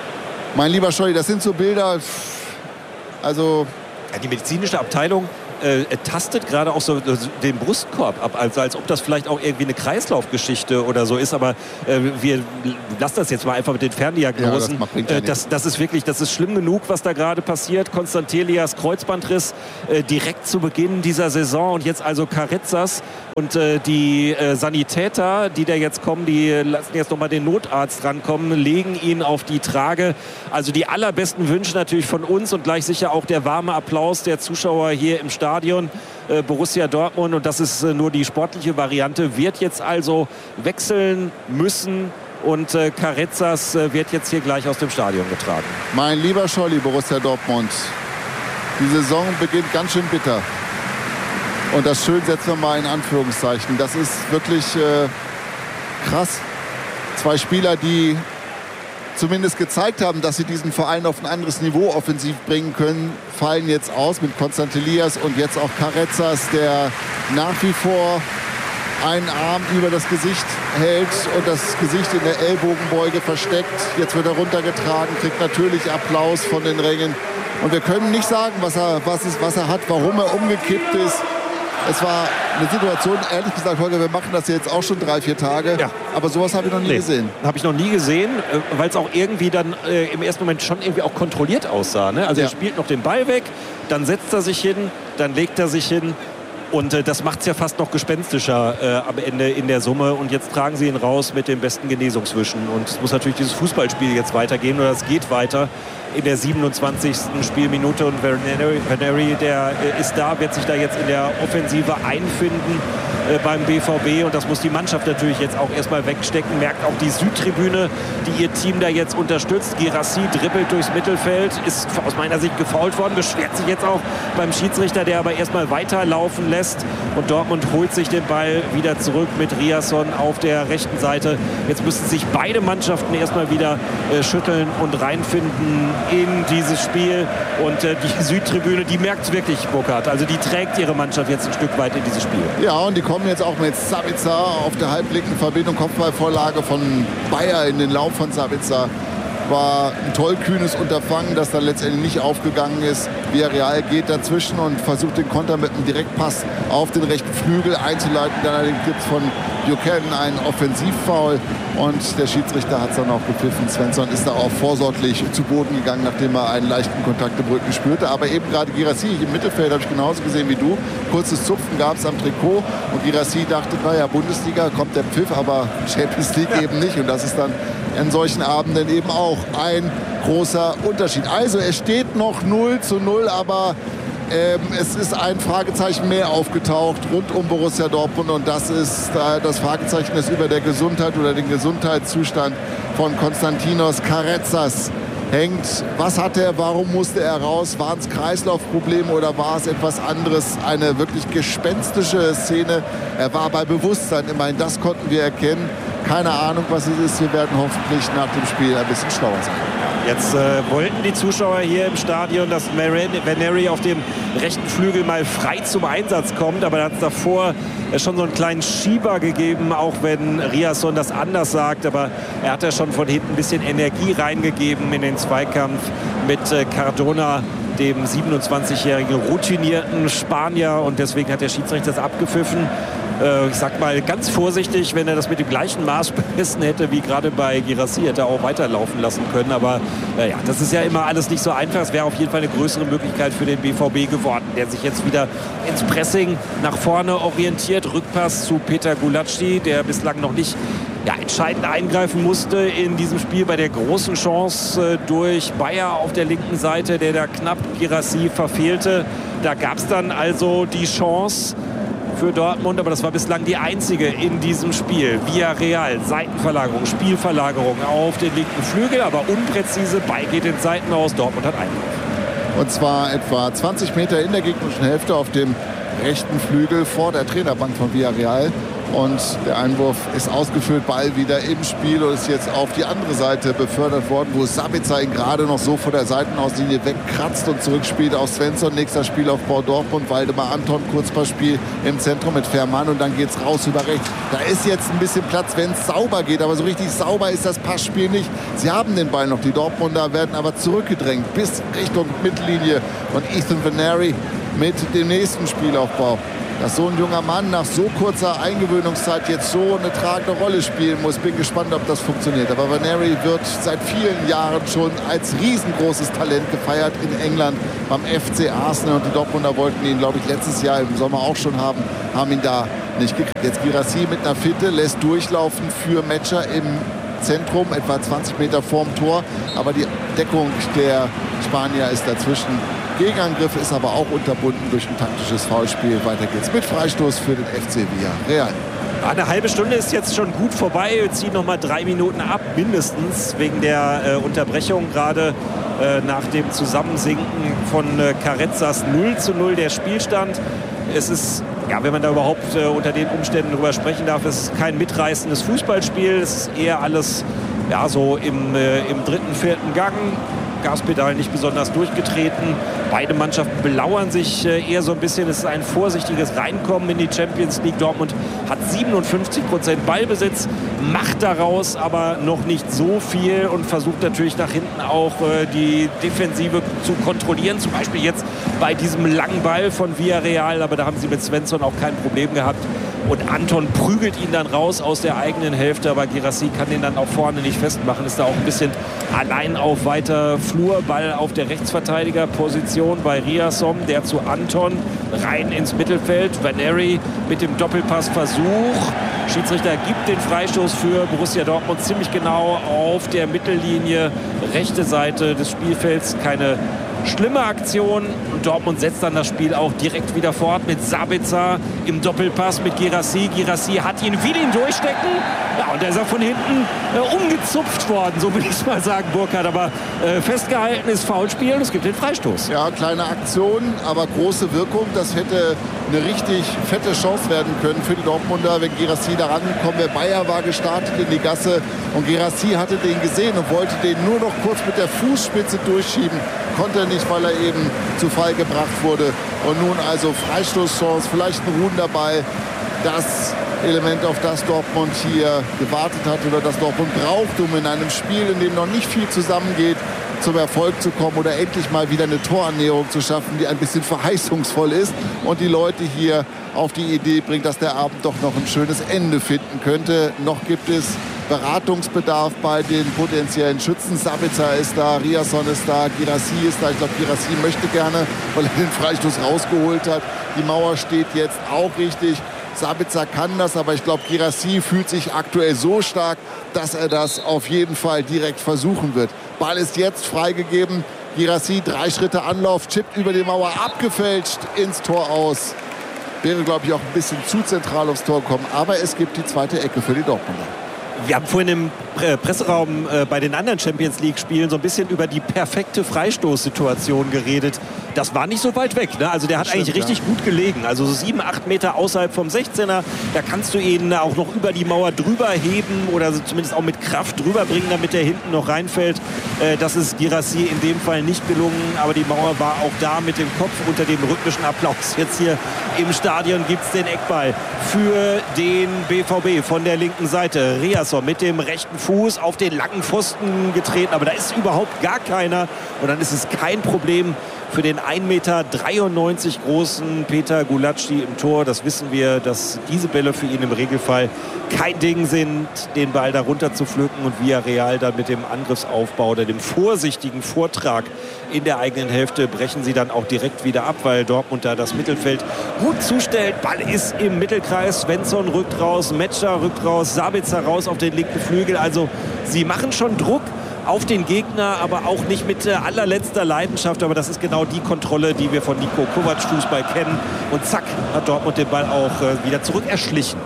Mein lieber Scholli, das sind so Bilder, also... Ja, die medizinische Abteilung äh, tastet gerade auch so den Brustkorb ab, also als ob das vielleicht auch irgendwie eine Kreislaufgeschichte oder so ist, aber äh, wir lassen das jetzt mal einfach mit den Ferndiagnosen. Ja, das, macht, äh, das, das ist wirklich, das ist schlimm genug, was da gerade passiert. Constantelias Kreuzbandriss äh, direkt zu Beginn dieser Saison und jetzt also Carrezzas und äh, die äh, Sanitäter, die da jetzt kommen, die lassen jetzt nochmal den Notarzt rankommen, legen ihn auf die Trage. Also die allerbesten Wünsche natürlich von uns und gleich sicher auch der warme Applaus der Zuschauer hier im Stadion. Stadion äh, Borussia Dortmund, und das ist äh, nur die sportliche Variante, wird jetzt also wechseln müssen und äh, Carrezzas äh, wird jetzt hier gleich aus dem Stadion getragen. Mein lieber Scholli, Borussia Dortmund, die Saison beginnt ganz schön bitter. Und das schön setzen wir mal in Anführungszeichen. Das ist wirklich äh, krass. Zwei Spieler, die zumindest gezeigt haben, dass sie diesen Verein auf ein anderes Niveau offensiv bringen können, fallen jetzt aus mit Constantelias und jetzt auch Carrezzas, der nach wie vor einen Arm über das Gesicht hält und das Gesicht in der Ellbogenbeuge versteckt. Jetzt wird er runtergetragen, kriegt natürlich Applaus von den Rängen. Und wir können nicht sagen, was er, was ist, was er hat, warum er umgekippt ist. Es war eine Situation, ehrlich gesagt, Holger, wir machen das jetzt auch schon drei, vier Tage. Ja. Aber sowas habe ich noch nie nee, gesehen. Habe ich noch nie gesehen, weil es auch irgendwie dann äh, im ersten Moment schon irgendwie auch kontrolliert aussah. Ne? Also ja. Er spielt noch den Ball weg, dann setzt er sich hin, dann legt er sich hin. Und äh, das macht es ja fast noch gespenstischer äh, am Ende in der Summe. Und jetzt tragen sie ihn raus mit den besten Genesungswischen. Und es muss natürlich dieses Fußballspiel jetzt weitergehen. Oder es geht weiter in der siebenundzwanzigsten Spielminute. Und Verneri, der äh, ist da, wird sich da jetzt in der Offensive einfinden äh, beim B V B. Und das muss die Mannschaft natürlich jetzt auch erstmal wegstecken. Merkt auch die Südtribüne, die ihr Team da jetzt unterstützt. Guirassy dribbelt durchs Mittelfeld, ist aus meiner Sicht gefoult worden. Beschwert sich jetzt auch beim Schiedsrichter, der aber erstmal weiterlaufen lässt. Und Dortmund holt sich den Ball wieder zurück mit Riasson auf der rechten Seite. Jetzt müssen sich beide Mannschaften erstmal wieder äh, schütteln und reinfinden in dieses Spiel. Und äh, die Südtribüne, die merkt es wirklich, Burkhard. Also die trägt ihre Mannschaft jetzt ein Stück weit in dieses Spiel. Ja, und die kommen jetzt auch mit Sabitzer auf der halblinken Verbindung. Kopfballvorlage von Bayer in den Lauf von Sabitzer. War ein tollkühnes Unterfangen, das dann letztendlich nicht aufgegangen ist. Villarreal geht dazwischen und versucht den Konter mit einem Direktpass auf den rechten Flügel einzuleiten. Dann allerdings gibt es von Buchanan einen Offensivfoul und der Schiedsrichter hat es dann auch gepfiffen. Svensson ist da auch vorsorglich zu Boden gegangen, nachdem er einen leichten Kontakt im Rücken spürte. Aber eben gerade Guirassy im Mittelfeld habe ich genauso gesehen wie du. Kurzes Zupfen gab es am Trikot und Guirassy dachte, naja, Bundesliga kommt der Pfiff, aber Champions League eben nicht. Und das ist dann an solchen Abenden eben auch ein großer Unterschied. Also es steht noch null zu null, aber ähm, es ist ein Fragezeichen mehr aufgetaucht rund um Borussia Dortmund und das ist äh, das Fragezeichen, das über der Gesundheit oder den Gesundheitszustand von Konstantinos Carrezzas hängt. Was hat er, warum musste er raus? Waren es Kreislaufprobleme oder war es etwas anderes? Eine wirklich gespenstische Szene. Er war bei Bewusstsein, immerhin das konnten wir erkennen. Keine Ahnung, was es ist. Wir werden hoffentlich nach dem Spiel ein bisschen schlauer sein. Jetzt äh, wollten die Zuschauer hier im Stadion, dass Verneri auf dem rechten Flügel mal frei zum Einsatz kommt. Aber da hat es davor äh, schon so einen kleinen Schieber gegeben, auch wenn Riasson das anders sagt. Aber er hat ja schon von hinten ein bisschen Energie reingegeben in den Zweikampf mit äh, Cardona, dem siebenundzwanzigjährigen routinierten Spanier. Und deswegen hat der Schiedsrichter das abgepfiffen. Ich sag mal ganz vorsichtig, wenn er das mit dem gleichen Maß bemessen hätte wie gerade bei Guirassy, hätte er auch weiterlaufen lassen können. Aber äh, ja, das ist ja immer alles nicht so einfach. Es wäre auf jeden Fall eine größere Möglichkeit für den B V B geworden, der sich jetzt wieder ins Pressing nach vorne orientiert. Rückpass zu Peter Gulacsi, der bislang noch nicht ja, entscheidend eingreifen musste in diesem Spiel bei der großen Chance äh, durch Bayer auf der linken Seite, der da knapp Guirassy verfehlte. Da gab es dann also die Chance für Dortmund, aber das war bislang die einzige in diesem Spiel. Villarreal, Seitenverlagerung, Spielverlagerung auf den linken Flügel, aber unpräzise. Ball geht ins Seitenhaus, Dortmund hat Einwurf. Und zwar etwa zwanzig Meter in der gegnerischen Hälfte auf dem rechten Flügel vor der Trainerbank von Villarreal. Und der Einwurf ist ausgeführt, Ball wieder im Spiel und ist jetzt auf die andere Seite befördert worden, wo Sabitzer ihn gerade noch so vor der Seitenauslinie wegkratzt und zurückspielt auf Svensson. Nächster Spielaufbau Dortmund, Waldemar Anton, Kurzpassspiel im Zentrum mit Fährmann und dann geht's raus über rechts. Da ist jetzt ein bisschen Platz, wenn es sauber geht, aber so richtig sauber ist das Passspiel nicht. Sie haben den Ball noch, die Dortmunder werden aber zurückgedrängt bis Richtung Mittellinie und Ethan Vaneri mit dem nächsten Spielaufbau. Dass so ein junger Mann nach so kurzer Eingewöhnungszeit jetzt so eine tragende Rolle spielen muss. Bin gespannt, ob das funktioniert. Aber Vaneri wird seit vielen Jahren schon als riesengroßes Talent gefeiert in England beim F C Arsenal. Und die Dortmunder wollten ihn, glaube ich, letztes Jahr im Sommer auch schon haben, haben ihn da nicht gekriegt. Jetzt Guirassy mit einer Fitte, lässt durchlaufen für Metscher im Zentrum, etwa zwanzig Meter vorm Tor. Aber die Deckung der Spanier ist dazwischen. Gegenangriff ist aber auch unterbunden durch ein taktisches Foulspiel. Weiter geht's mit Freistoß für den F C Villarreal. Eine halbe Stunde ist jetzt schon gut vorbei. Wir ziehen noch mal drei Minuten ab, mindestens, wegen der äh, Unterbrechung gerade äh, nach dem Zusammensinken von äh, Carrezzas. null zu null der Spielstand. Es ist, ja, wenn man da überhaupt äh, unter den Umständen drüber sprechen darf, es ist kein mitreißendes Fußballspiel. Es ist eher alles ja, so im, äh, im dritten, vierten Gang. Gaspedal nicht besonders durchgetreten. Beide Mannschaften belauern sich äh, eher so ein bisschen. Es ist ein vorsichtiges Reinkommen in die Champions League. Dortmund hat siebenundfünfzig Prozent Ballbesitz, macht daraus aber noch nicht so viel und versucht natürlich nach hinten auch äh, die Defensive zu kontrollieren. Zum Beispiel jetzt bei diesem langen Ball von Villarreal. Aber da haben sie mit Svensson auch kein Problem gehabt. Und Anton prügelt ihn dann raus aus der eigenen Hälfte, aber Guirassy kann den dann auch vorne nicht festmachen. Ist da auch ein bisschen allein auf weiter Flur. Ball auf der Rechtsverteidigerposition bei Riasson, der zu Anton rein ins Mittelfeld. Vaneri mit dem Doppelpassversuch. Schiedsrichter gibt den Freistoß für Borussia Dortmund ziemlich genau auf der Mittellinie, rechte Seite des Spielfelds. Keine schlimme Aktion. Und Dortmund setzt dann das Spiel auch direkt wieder fort mit Sabitzer im Doppelpass mit Guirassy. Guirassy hat ihn, will ihn durchstecken. Ja, und da ist er von hinten äh, umgezupft worden, so will ich es mal sagen, Burkhard. Aber äh, festgehalten ist Foulspiel und es gibt den Freistoß. Ja, kleine Aktion, aber große Wirkung. Das hätte eine richtig fette Chance werden können für die Dortmunder, wenn Guirassy da rangekommen wäre. Bayer war gestartet in die Gasse und Guirassy hatte den gesehen und wollte den nur noch kurz mit der Fußspitze durchschieben. Konnte nicht, weil er eben zu Fall gebracht wurde. Und nun also Freistoßchance, vielleicht ein Runden-Ball. Das Element, auf das Dortmund hier gewartet hat oder das Dortmund braucht, um in einem Spiel, in dem noch nicht viel zusammengeht, zum Erfolg zu kommen oder endlich mal wieder eine Torannäherung zu schaffen, die ein bisschen verheißungsvoll ist und die Leute hier auf die Idee bringt, dass der Abend doch noch ein schönes Ende finden könnte. Noch gibt es Beratungsbedarf bei den potenziellen Schützen. Sabitzer ist da, Riasson ist da, Guirassy ist da. Ich glaube, Guirassy möchte gerne, weil er den Freistoß rausgeholt hat. Die Mauer steht jetzt auch richtig. Sabitzer kann das, aber ich glaube, Guirassy fühlt sich aktuell so stark, dass er das auf jeden Fall direkt versuchen wird. Ball ist jetzt freigegeben. Guirassy, drei Schritte Anlauf, chippt über die Mauer, abgefälscht ins Tor aus. Wäre, glaube ich, auch ein bisschen zu zentral aufs Tor gekommen. Aber es gibt die zweite Ecke für die Dortmunder. Wir haben vorhin im Presseraum äh, bei den anderen Champions-League-Spielen so ein bisschen über die perfekte Freistoßsituation geredet. Das war nicht so weit weg, ne? Also der hat Stimmt, eigentlich richtig ja. gut gelegen. Also so sieben, acht Meter außerhalb vom sechzehner. Da kannst du ihn auch noch über die Mauer drüber heben oder zumindest auch mit Kraft drüber bringen, damit er hinten noch reinfällt. Äh, das ist Guirassy in dem Fall nicht gelungen. Aber die Mauer war auch da mit dem Kopf unter dem rhythmischen Applaus. Jetzt hier im Stadion gibt es den Eckball für den B V B von der linken Seite. Riasson mit dem rechten Fuß auf den langen Pfosten getreten, aber da ist überhaupt gar keiner und dann ist es kein Problem für den ein Meter dreiundneunzig großen Peter Gulacsi im Tor. Das wissen wir, dass diese Bälle für ihn im Regelfall kein Ding sind, den Ball da runter zu pflücken und Villarreal dann mit dem Angriffsaufbau oder dem vorsichtigen Vortrag in der eigenen Hälfte brechen sie dann auch direkt wieder ab, weil Dortmund da das Mittelfeld gut zustellt. Ball ist im Mittelkreis, Svensson rückt raus, Metscher rückt raus, Sabitzer raus auf den linken Flügel. Also sie machen schon Druck auf den Gegner, aber auch nicht mit äh, allerletzter Leidenschaft. Aber das ist genau die Kontrolle, die wir von Niko Kovac Fußball kennen. Und zack, hat Dortmund den Ball auch äh, wieder zurück erschlichen.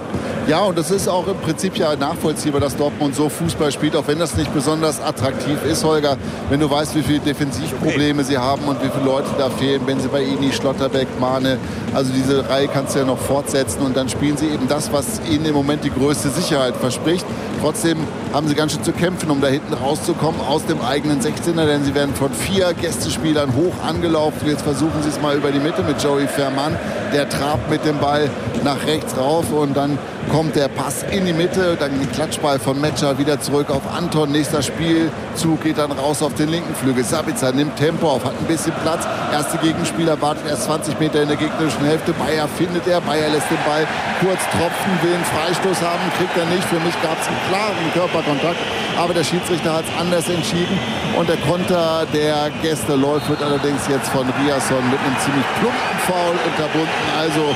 Ja, und das ist auch im Prinzip ja nachvollziehbar, dass Dortmund so Fußball spielt, auch wenn das nicht besonders attraktiv ist, Holger. Wenn du weißt, wie viele Defensivprobleme okay. sie haben und wie viele Leute da fehlen, wenn sie bei Ini, Schlotterbeck, Mane, also diese Reihe kannst du ja noch fortsetzen und dann spielen sie eben das, was ihnen im Moment die größte Sicherheit verspricht. Trotzdem haben sie ganz schön zu kämpfen, um da hinten rauszukommen aus dem eigenen sechzehner, denn sie werden von vier Gästespielern hoch angelaufen. Jetzt versuchen sie es mal über die Mitte mit Joey Ferman. Der trabt mit dem Ball nach rechts rauf und dann kommt der Pass in die Mitte, dann den Klatschball von Metscher wieder zurück auf Anton. Nächster Spielzug geht dann raus auf den linken Flügel. Sabitzer nimmt Tempo auf, hat ein bisschen Platz. Erste Gegenspieler wartet erst zwanzig Meter in der gegnerischen Hälfte. Bayer findet er, Bayer lässt den Ball kurz tropfen, will einen Freistoß haben, kriegt er nicht. Für mich gab es einen klaren Körperkontakt, aber der Schiedsrichter hat es anders entschieden. Und der Konter der Gäste läuft, wird allerdings jetzt von Riasson mit einem ziemlich plumpen Foul unterbunden. Also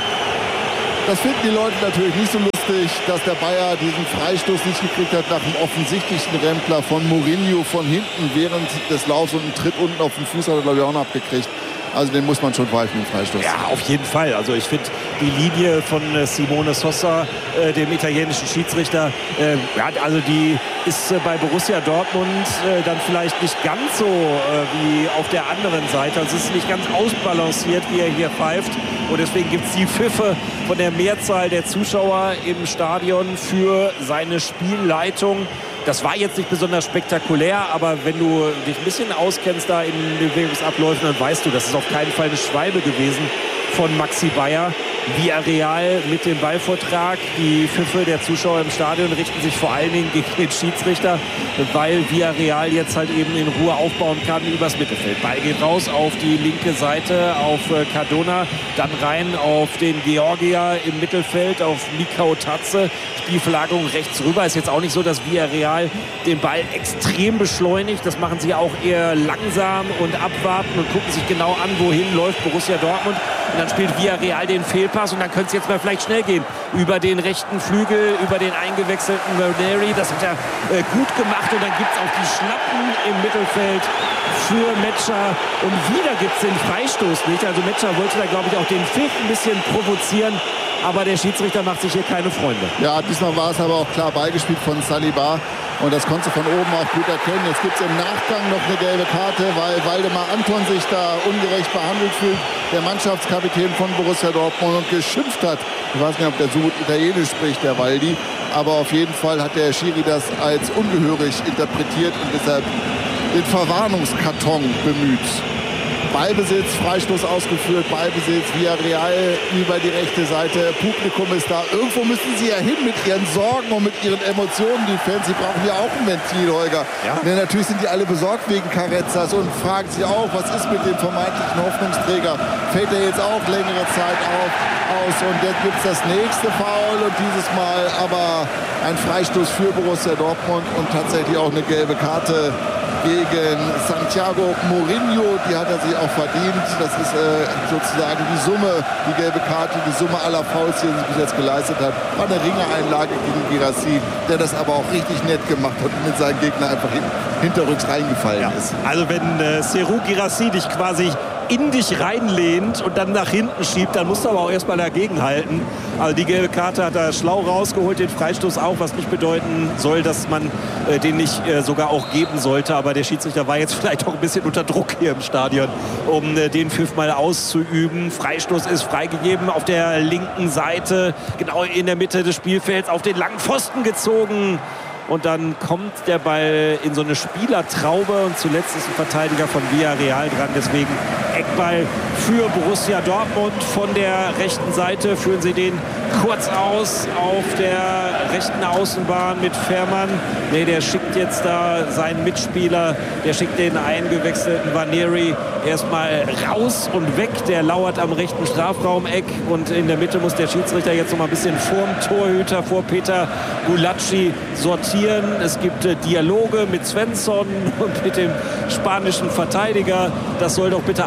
das finden die Leute natürlich nicht so lustig, dass der Bayer diesen Freistoß nicht gekriegt hat nach einem offensichtlichen Rempler von Mourinho von hinten während des Laufs und einen Tritt unten auf den Fuß hat er, glaube ich, auch noch abgekriegt. Also den muss man schon pfeifen, den Freistoß. Ja, auf jeden Fall. Also ich finde die Linie von äh, Simone Sosa, äh, dem italienischen Schiedsrichter, äh, ja, also die ist äh, bei Borussia Dortmund äh, dann vielleicht nicht ganz so äh, wie auf der anderen Seite. Also es ist nicht ganz ausbalanciert, wie er hier pfeift. Und deswegen gibt es die Pfiffe von der Mehrzahl der Zuschauer im Stadion für seine Spielleitung. Das war jetzt nicht besonders spektakulär, aber wenn du dich ein bisschen auskennst da in den Bewegungsabläufen, dann weißt du, das ist auf keinen Fall eine Schwalbe gewesen von Maxi Bayer. Villarreal mit dem Ballvortrag. Die Pfiffe der Zuschauer im Stadion richten sich vor allen Dingen gegen den Schiedsrichter, weil Villarreal jetzt halt eben in Ruhe aufbauen kann übers Mittelfeld. Ball geht raus auf die linke Seite, auf Cardona, dann rein auf den Georgier im Mittelfeld, auf Mikau Tatze. Spielverlagerung rechts rüber. Ist jetzt auch nicht so, dass Villarreal den Ball extrem beschleunigt. Das machen sie auch eher langsam und abwarten und gucken sich genau an, wohin läuft Borussia Dortmund. Und dann spielt Villarreal den Fehlpass und dann könnte es jetzt mal vielleicht schnell gehen. Über den rechten Flügel, über den eingewechselten Ranieri. Das hat er äh, gut gemacht und dann gibt es auch die Schnappen im Mittelfeld für Metscher. Und wieder gibt es den Freistoß nicht. Also Metscher wollte da, glaube ich, auch den Pfiff ein bisschen provozieren. Aber der Schiedsrichter macht sich hier keine Freunde. Ja, diesmal war es aber auch klar beigespielt von Saliba. Und das konntest du von oben auch gut erkennen. Jetzt gibt es im Nachgang noch eine gelbe Karte, weil Waldemar Anton sich da ungerecht behandelt fühlt. Der Mannschaftskapitän von Borussia Dortmund und geschimpft hat. Ich weiß nicht, ob der so gut Italienisch spricht, der Waldi. Aber auf jeden Fall hat der Schiri das als ungehörig interpretiert und deshalb den Verwarnungskarton bemüht. Ballbesitz, Freistoß ausgeführt, Ballbesitz, Villarreal über die rechte Seite, Publikum ist da. Irgendwo müssen sie ja hin mit ihren Sorgen und mit ihren Emotionen, die Fans. Sie brauchen ja auch ein Ventil, Holger. Ja. Denn natürlich sind die alle besorgt wegen Carrezzas und fragen sich auch, was ist mit dem vermeintlichen Hoffnungsträger? Fällt er jetzt auch längere Zeit auf, aus? Und jetzt gibt es das nächste Foul und dieses Mal aber ein Freistoß für Borussia Dortmund und tatsächlich auch eine gelbe Karte gegen Santiago Mourinho, die hat er sich auch verdient. Das ist äh, sozusagen die Summe, die gelbe Karte, die Summe aller Fouls, die er sich bis jetzt geleistet hat. War eine Ringereinlage gegen Guirassy, der das aber auch richtig nett gemacht hat und mit seinem Gegner einfach hin, hinterrücks reingefallen ja. ist. Also wenn äh, Serhou Guirassy dich quasi in dich reinlehnt und dann nach hinten schiebt, dann musst du aber auch erstmal dagegen halten. Also die gelbe Karte hat er schlau rausgeholt, den Freistoß auch, was nicht bedeuten soll, dass man äh, den nicht äh, sogar auch geben sollte. Aber der Schiedsrichter war jetzt vielleicht auch ein bisschen unter Druck hier im Stadion, um äh, den Pfiff mal auszuüben. Freistoß ist freigegeben auf der linken Seite, genau in der Mitte des Spielfelds, auf den langen Pfosten gezogen. Und dann kommt der Ball in so eine Spielertraube und zuletzt ist ein Verteidiger von Villarreal dran. Deswegen Eckball für Borussia Dortmund. Von der rechten Seite führen sie den kurz aus auf der rechten Außenbahn mit Fährmann. Nee, der schickt jetzt da seinen Mitspieler, der schickt den eingewechselten Ranieri erstmal raus und weg. Der lauert am rechten Strafraumeck und in der Mitte muss der Schiedsrichter jetzt noch mal ein bisschen vorm Torhüter, vor Peter Gulacsi sortieren. Es gibt äh, Dialoge mit Svensson und mit dem spanischen Verteidiger. Das soll doch bitte alles ein bisschen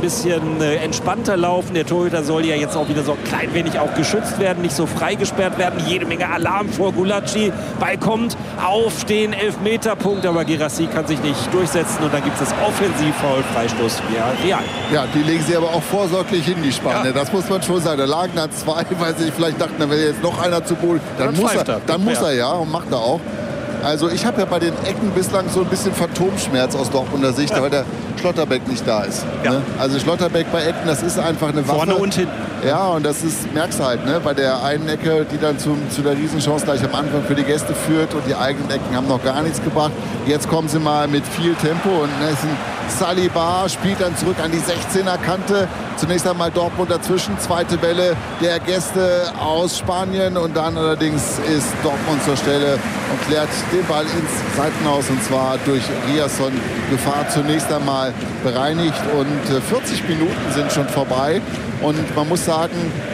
bisschen äh, entspannter laufen. Der Torhüter soll ja jetzt auch wieder so ein klein wenig auch geschützt werden, nicht so freigesperrt werden. Jede Menge Alarm vor Gulacsi. Ball kommt auf den Elfmeterpunkt, aber Guirassy kann sich nicht durchsetzen und dann gibt es das Offensivfoul, Freistoß für Real. Ja, die legen sie aber auch vorsorglich hin, die Spanier. Ja. Das muss man schon sagen. Da lagen dann zwei, weil sie vielleicht dachten, da wäre jetzt noch einer zu Boden. Dann, Dann muss pfeift er, er. dann muss Ja. er ja und macht er auch. Also ich habe ja bei den Ecken bislang so ein bisschen Phantomschmerz aus Dortmunder Sicht, Ja. weil der Schlotterbeck nicht da ist. Ja. Ne? Also Schlotterbeck bei Ecken, das ist einfach eine Waffe. Vorne und hinten. Ja, und das ist, merkst du halt, ne? Bei der einen Ecke, die dann zum, zu der Riesenchance gleich am Anfang für die Gäste führt und die eigenen Ecken haben noch gar nichts gebracht. Jetzt kommen sie mal mit viel Tempo und ne, ist ein Saliba spielt dann zurück an die sechzehner Kante. Zunächst einmal Dortmund dazwischen, zweite Welle der Gäste aus Spanien und dann allerdings ist Dortmund zur Stelle und klärt den Ball ins Seitenhaus und zwar durch Riasson. Gefahr zunächst einmal bereinigt und vierzig Minuten sind schon vorbei und man muss sagen,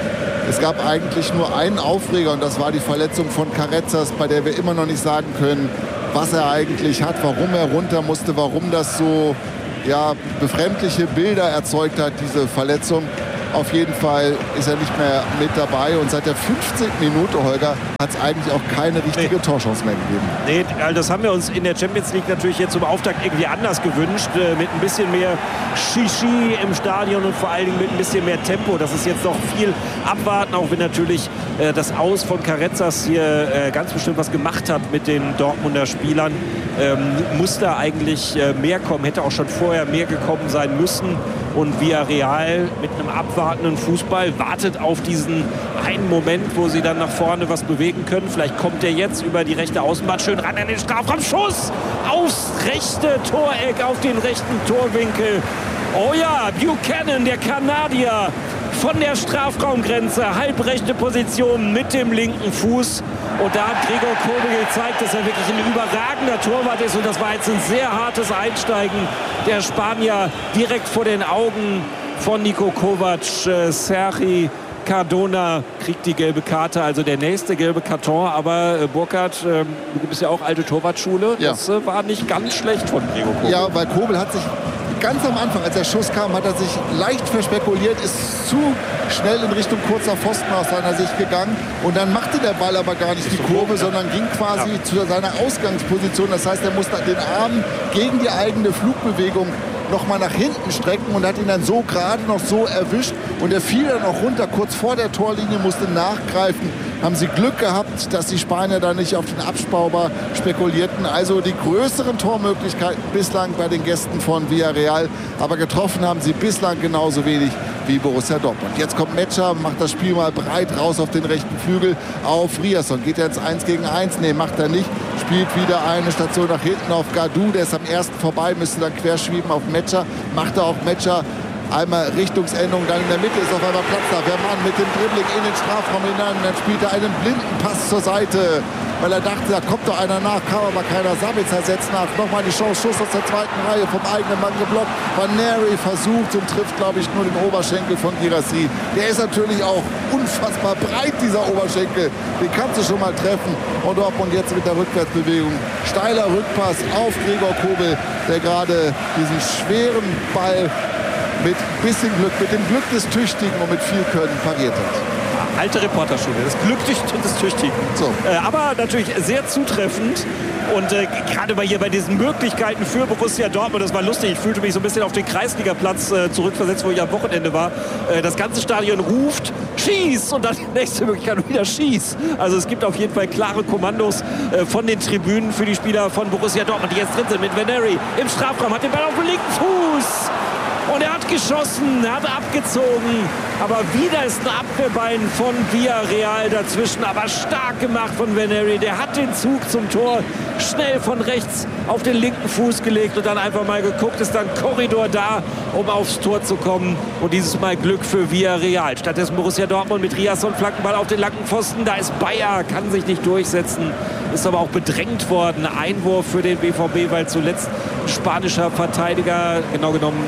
es gab eigentlich nur einen Aufreger und das war die Verletzung von Carrezzas, bei der wir immer noch nicht sagen können, was er eigentlich hat, warum er runter musste, warum das so ja, befremdliche Bilder erzeugt hat, diese Verletzung. Auf jeden Fall ist er nicht mehr mit dabei und seit der fünfzehnten Minute, Holger, hat es eigentlich auch keine richtige Nee. Torchance mehr gegeben. Nee, das haben wir uns in der Champions League natürlich jetzt zum Auftakt irgendwie anders gewünscht. Äh, mit ein bisschen mehr Shishi im Stadion und vor allen Dingen mit ein bisschen mehr Tempo. Das ist jetzt noch viel abwarten, auch wenn natürlich äh, das Aus von Carrezzas hier äh, ganz bestimmt was gemacht hat mit den Dortmunder Spielern. Ähm, muss da eigentlich äh, mehr kommen, hätte auch schon vorher mehr gekommen sein müssen. Und Villarreal mit einem abwartenden Fußball wartet auf diesen einen Moment, wo sie dann nach vorne was bewegen können. Vielleicht kommt er jetzt über die rechte Außenbahn schön ran an den Strafraum. Schuss aufs rechte Toreck, auf den rechten Torwinkel. Oh ja, Buchanan, der Kanadier, von der Strafraumgrenze, halbrechte Position mit dem linken Fuß. Und da hat Gregor Kobel gezeigt, dass er wirklich ein überragender Torwart ist. Und das war jetzt ein sehr hartes Einsteigen der Spanier direkt vor den Augen von Niko Kovac. Äh, Sergi Cardona kriegt die gelbe Karte, also der nächste gelbe Karton. Aber äh, Burkhard, äh, du bist ja auch alte Torwartschule. Ja. Das äh, war nicht ganz schlecht von Gregor Kobel. Ja, weil Kobel hat sich ganz am Anfang, als der Schuss kam, hat er sich leicht verspekuliert, ist zu schnell in Richtung kurzer Pfosten aus seiner Sicht gegangen. Und dann machte der Ball aber gar nicht die Kurve, sondern ging quasi Ja. zu seiner Ausgangsposition. Das heißt, er musste den Arm gegen die eigene Flugbewegung noch mal nach hinten strecken und hat ihn dann so gerade noch so erwischt. Und er fiel dann auch runter, kurz vor der Torlinie, musste nachgreifen. Haben sie Glück gehabt, dass die Spanier da nicht auf den Abstauber spekulierten. Also die größeren Tormöglichkeiten bislang bei den Gästen von Villarreal. Aber getroffen haben sie bislang genauso wenig wie Borussia Dortmund. Jetzt kommt Metscher, macht das Spiel mal breit raus auf den rechten Flügel auf Riasson. Geht er ins eins gegen eins? Nee, macht er nicht. Spielt wieder eine Station nach hinten auf Gadou. Der ist am ersten vorbei, müsste dann querschwieben auf Metscher. Macht er auch Metscher. Einmal Richtungsänderung, dann in der Mitte ist auf einmal Platz da. Der Mann mit dem Dribbling in den Strafraum hinein. Dann spielt er einen blinden Pass zur Seite, weil er dachte, da kommt doch einer nach, kam aber keiner. Sabitzer setzt nach. Nochmal die Chance, Schuss aus der zweiten Reihe, vom eigenen Mann geblockt. Van Nery versucht und trifft, glaube ich, nur den Oberschenkel von Guirassy. Der ist natürlich auch unfassbar breit, dieser Oberschenkel. Den kannst du schon mal treffen. Und Dortmund jetzt mit der Rückwärtsbewegung. Steiler Rückpass auf Gregor Kobel, der gerade diesen schweren Ball mit bisschen Glück, mit dem Glück des Tüchtigen und mit viel Können pariert hat. Alte Reporterschule, das Glück des Tüchtigen. So. Äh, aber natürlich sehr zutreffend. Und äh, gerade bei hier bei diesen Möglichkeiten für Borussia Dortmund, das war lustig. Ich fühlte mich so ein bisschen auf den Kreisligaplatz äh, zurückversetzt, wo ich am Wochenende war. Äh, das ganze Stadion ruft, schieß! Und dann die nächste Möglichkeit wieder schieß. Also es gibt auf jeden Fall klare Kommandos äh, von den Tribünen für die Spieler von Borussia Dortmund, die jetzt drin sind mit Van Nery im Strafraum, hat den Ball auf dem linken Fuß. Und er hat geschossen, hat abgezogen. Aber wieder ist ein Abwehrbein von Villarreal dazwischen. Aber stark gemacht von Van Nery. Der hat den Zug zum Tor schnell von rechts auf den linken Fuß gelegt und dann einfach mal geguckt. Ist dann Korridor da, um aufs Tor zu kommen. Und dieses Mal Glück für Villarreal. Stattdessen Borussia Dortmund mit Riasson, Flankenball auf den langen Pfosten. Da ist Bayer, kann sich nicht durchsetzen. Ist aber auch bedrängt worden. Einwurf für den B V B, weil zuletzt ein spanischer Verteidiger, genau genommen ein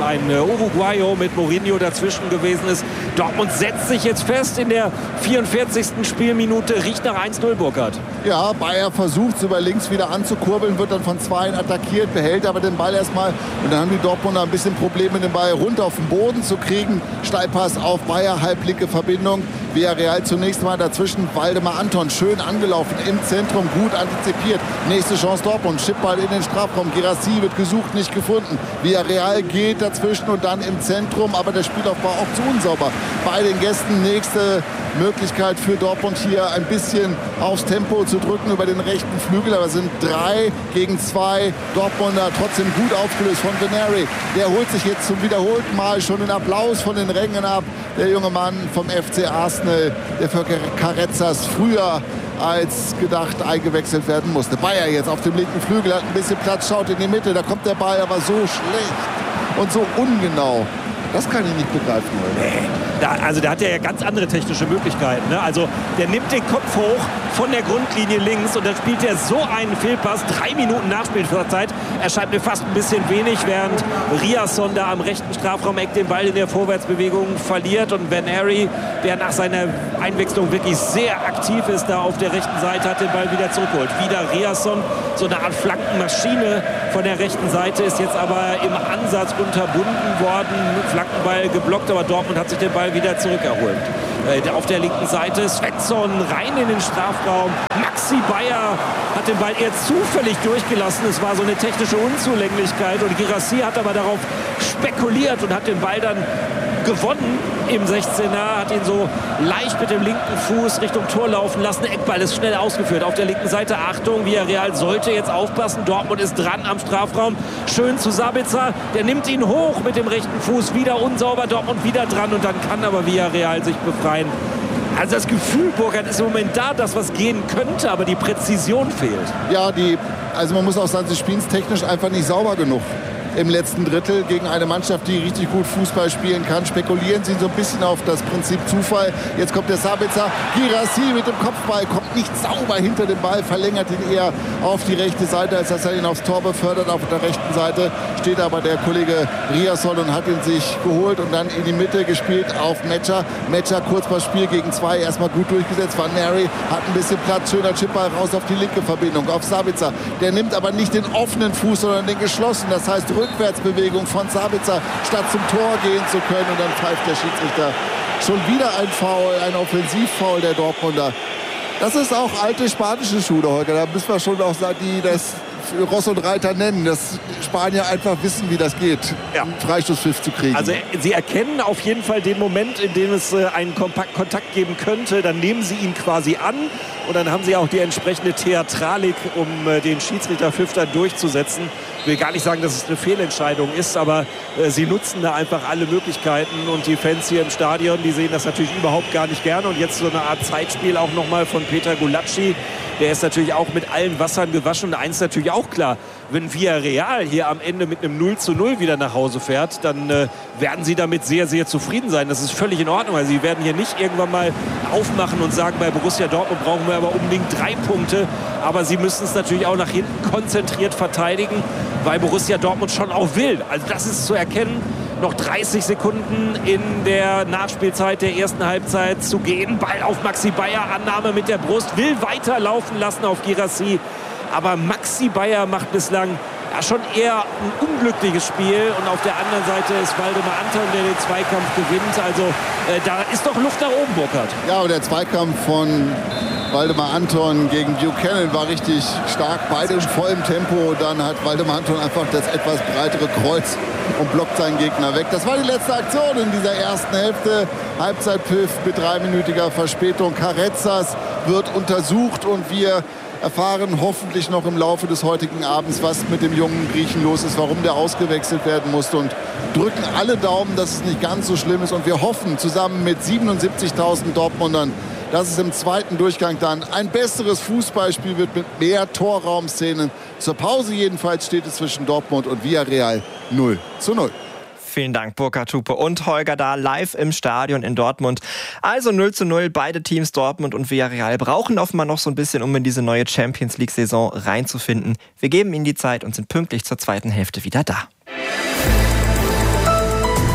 Uruguayo mit Mourinho dazwischen gewesen ist. Dortmund setzt sich jetzt fest in der vierundvierzigsten Spielminute, riecht nach eins null, Burkhard. Ja, Bayer versucht es über links wieder anzukurbeln, wird dann von Zweien attackiert, behält aber den Ball erstmal. Und dann haben die Dortmunder ein bisschen Probleme, den Ball runter auf den Boden zu kriegen. Steilpass auf Bayer, halblinke Verbindung. Villarreal zunächst mal dazwischen. Waldemar Anton schön angelaufen im Zentrum, gut antizipiert. Nächste Chance Dortmund, Chipball in den Strafraum. Guirassy wird gesucht, nicht gefunden. Villarreal geht dazwischen und dann im Zentrum, aber der Spielaufbau auch zu unsauber. Bei den Gästen nächste Möglichkeit für Dortmund hier ein bisschen aufs Tempo zu drücken über den rechten Flügel. Aber es sind drei gegen zwei Dortmunder, trotzdem gut aufgelöst von Veneri. Der holt sich jetzt zum wiederholten Mal schon den Applaus von den Rängen ab. Der junge Mann vom F C Arsenal, der für Carrezzas früher als gedacht eingewechselt werden musste. Bayer jetzt auf dem linken Flügel, hat ein bisschen Platz, schaut in die Mitte. Da kommt der Ball aber so schlecht und so ungenau. Das kann ich nicht begreifen, oder? Nee. Da, also der hat ja ganz andere technische Möglichkeiten. Ne? Also der nimmt den Kopf hoch von der Grundlinie links und dann spielt er so einen Fehlpass. Drei Minuten Nachspielzeit erscheint mir fast ein bisschen wenig, während Riasson da am rechten Strafraumeck den Ball in der Vorwärtsbewegung verliert und Veneri, der nach seiner Einwechslung wirklich sehr aktiv ist, da auf der rechten Seite, hat den Ball wieder zurückgeholt. Wieder Riasson, so eine Art Flankenmaschine von der rechten Seite, ist jetzt aber im Ansatz unterbunden worden. Flankenball geblockt, aber Dortmund hat sich den Ball wieder zurückerholt. Äh, auf der linken Seite Svensson rein in den Strafraum. Maxi Bayer hat den Ball eher zufällig durchgelassen. Es war so eine technische Unzulänglichkeit und Guirassy hat aber darauf spekuliert und hat den Ball dann gewonnen im sechzehner, hat ihn so leicht mit dem linken Fuß Richtung Tor laufen lassen. Der Eckball ist schnell ausgeführt. Auf der linken Seite, Achtung, Villarreal sollte jetzt aufpassen. Dortmund ist dran am Strafraum. Schön zu Sabitzer. Der nimmt ihn hoch mit dem rechten Fuß. Wieder unsauber, Dortmund wieder dran. Und dann kann aber Villarreal sich befreien. Also das Gefühl, Burkhard, ist im Moment da, dass was gehen könnte, aber die Präzision fehlt. Ja, die, also man muss auch sagen, sie spielen es technisch einfach nicht sauber genug. Im letzten Drittel gegen eine Mannschaft, die richtig gut Fußball spielen kann. Spekulieren sie so ein bisschen auf das Prinzip Zufall. Jetzt kommt der Sabitzer. Guirassy mit dem Kopfball, kommt nicht sauber hinter dem Ball, verlängert ihn eher auf die rechte Seite, als dass er ihn aufs Tor befördert. Auf der rechten Seite steht aber der Kollege Riasson und hat ihn sich geholt und dann in die Mitte gespielt auf Metscher. Metscher Kurzpassspiel gegen zwei, erstmal gut durchgesetzt. Van Neri hat ein bisschen Platz, schöner Chipball raus auf die linke Verbindung, auf Sabitzer. Der nimmt aber nicht den offenen Fuß, sondern den geschlossenen. Das heißt, Rückwärtsbewegung von Sabitzer, statt zum Tor gehen zu können. Und dann pfeift der Schiedsrichter schon wieder ein Foul, ein Offensivfoul der Dortmunder. Das ist auch alte spanische Schule, Holger. Da müssen wir schon auch sagen, die das Ross und Reiter nennen, dass Spanier einfach wissen, wie das geht, ja, einen Freistoßpfiff zu kriegen. Also sie erkennen auf jeden Fall den Moment, in dem es äh, einen Kompakt Kontakt geben könnte. Dann nehmen sie ihn quasi an und dann haben sie auch die entsprechende Theatralik, um äh, den Schiedsrichterpfiff dann durchzusetzen. Ich will gar nicht sagen, dass es eine Fehlentscheidung ist, aber äh, sie nutzen da einfach alle Möglichkeiten und die Fans hier im Stadion, die sehen das natürlich überhaupt gar nicht gerne. Und jetzt so eine Art Zeitspiel auch nochmal von Peter Gulacsi. Der ist natürlich auch mit allen Wassern gewaschen. Und eins natürlich auch klar, wenn Villarreal hier am Ende mit einem null zu null wieder nach Hause fährt, dann äh, werden sie damit sehr, sehr zufrieden sein. Das ist völlig in Ordnung. Also sie werden hier nicht irgendwann mal aufmachen und sagen, bei Borussia Dortmund brauchen wir aber unbedingt drei Punkte. Aber sie müssen es natürlich auch nach hinten konzentriert verteidigen, weil Borussia Dortmund schon auch will. Also das ist zu erkennen. Noch dreißig Sekunden in der Nachspielzeit der ersten Halbzeit zu gehen. Ball auf Maxi Bayer, Annahme mit der Brust, will weiterlaufen lassen auf Guirassy. Aber Maxi Bayer macht bislang ja, schon eher ein unglückliches Spiel. Und auf der anderen Seite ist Waldemar Anton, der den Zweikampf gewinnt. Also äh, da ist doch Luft nach oben, Burkhard. Ja, und der Zweikampf von Waldemar Anton gegen Buchanan war richtig stark. Beide in vollem Tempo. Dann hat Waldemar Anton einfach das etwas breitere Kreuz und blockt seinen Gegner weg. Das war die letzte Aktion in dieser ersten Hälfte. Halbzeitpfiff mit dreiminütiger Verspätung. Carrezzas wird untersucht und wir erfahren hoffentlich noch im Laufe des heutigen Abends, was mit dem jungen Griechen los ist, warum der ausgewechselt werden musste, und drücken alle Daumen, dass es nicht ganz so schlimm ist. Und wir hoffen zusammen mit siebenundsiebzigtausend Dortmundern, dass es im zweiten Durchgang dann ein besseres Fußballspiel wird mit mehr Torraumszenen. Zur Pause jedenfalls steht es zwischen Dortmund und Villarreal null zu null. Vielen Dank, Burkhard Hupe und Holger Dahl, live im Stadion in Dortmund. Also null zu null, beide Teams, Dortmund und Villarreal, brauchen offenbar noch so ein bisschen, um in diese neue Champions-League-Saison reinzufinden. Wir geben ihnen die Zeit und sind pünktlich zur zweiten Hälfte wieder da.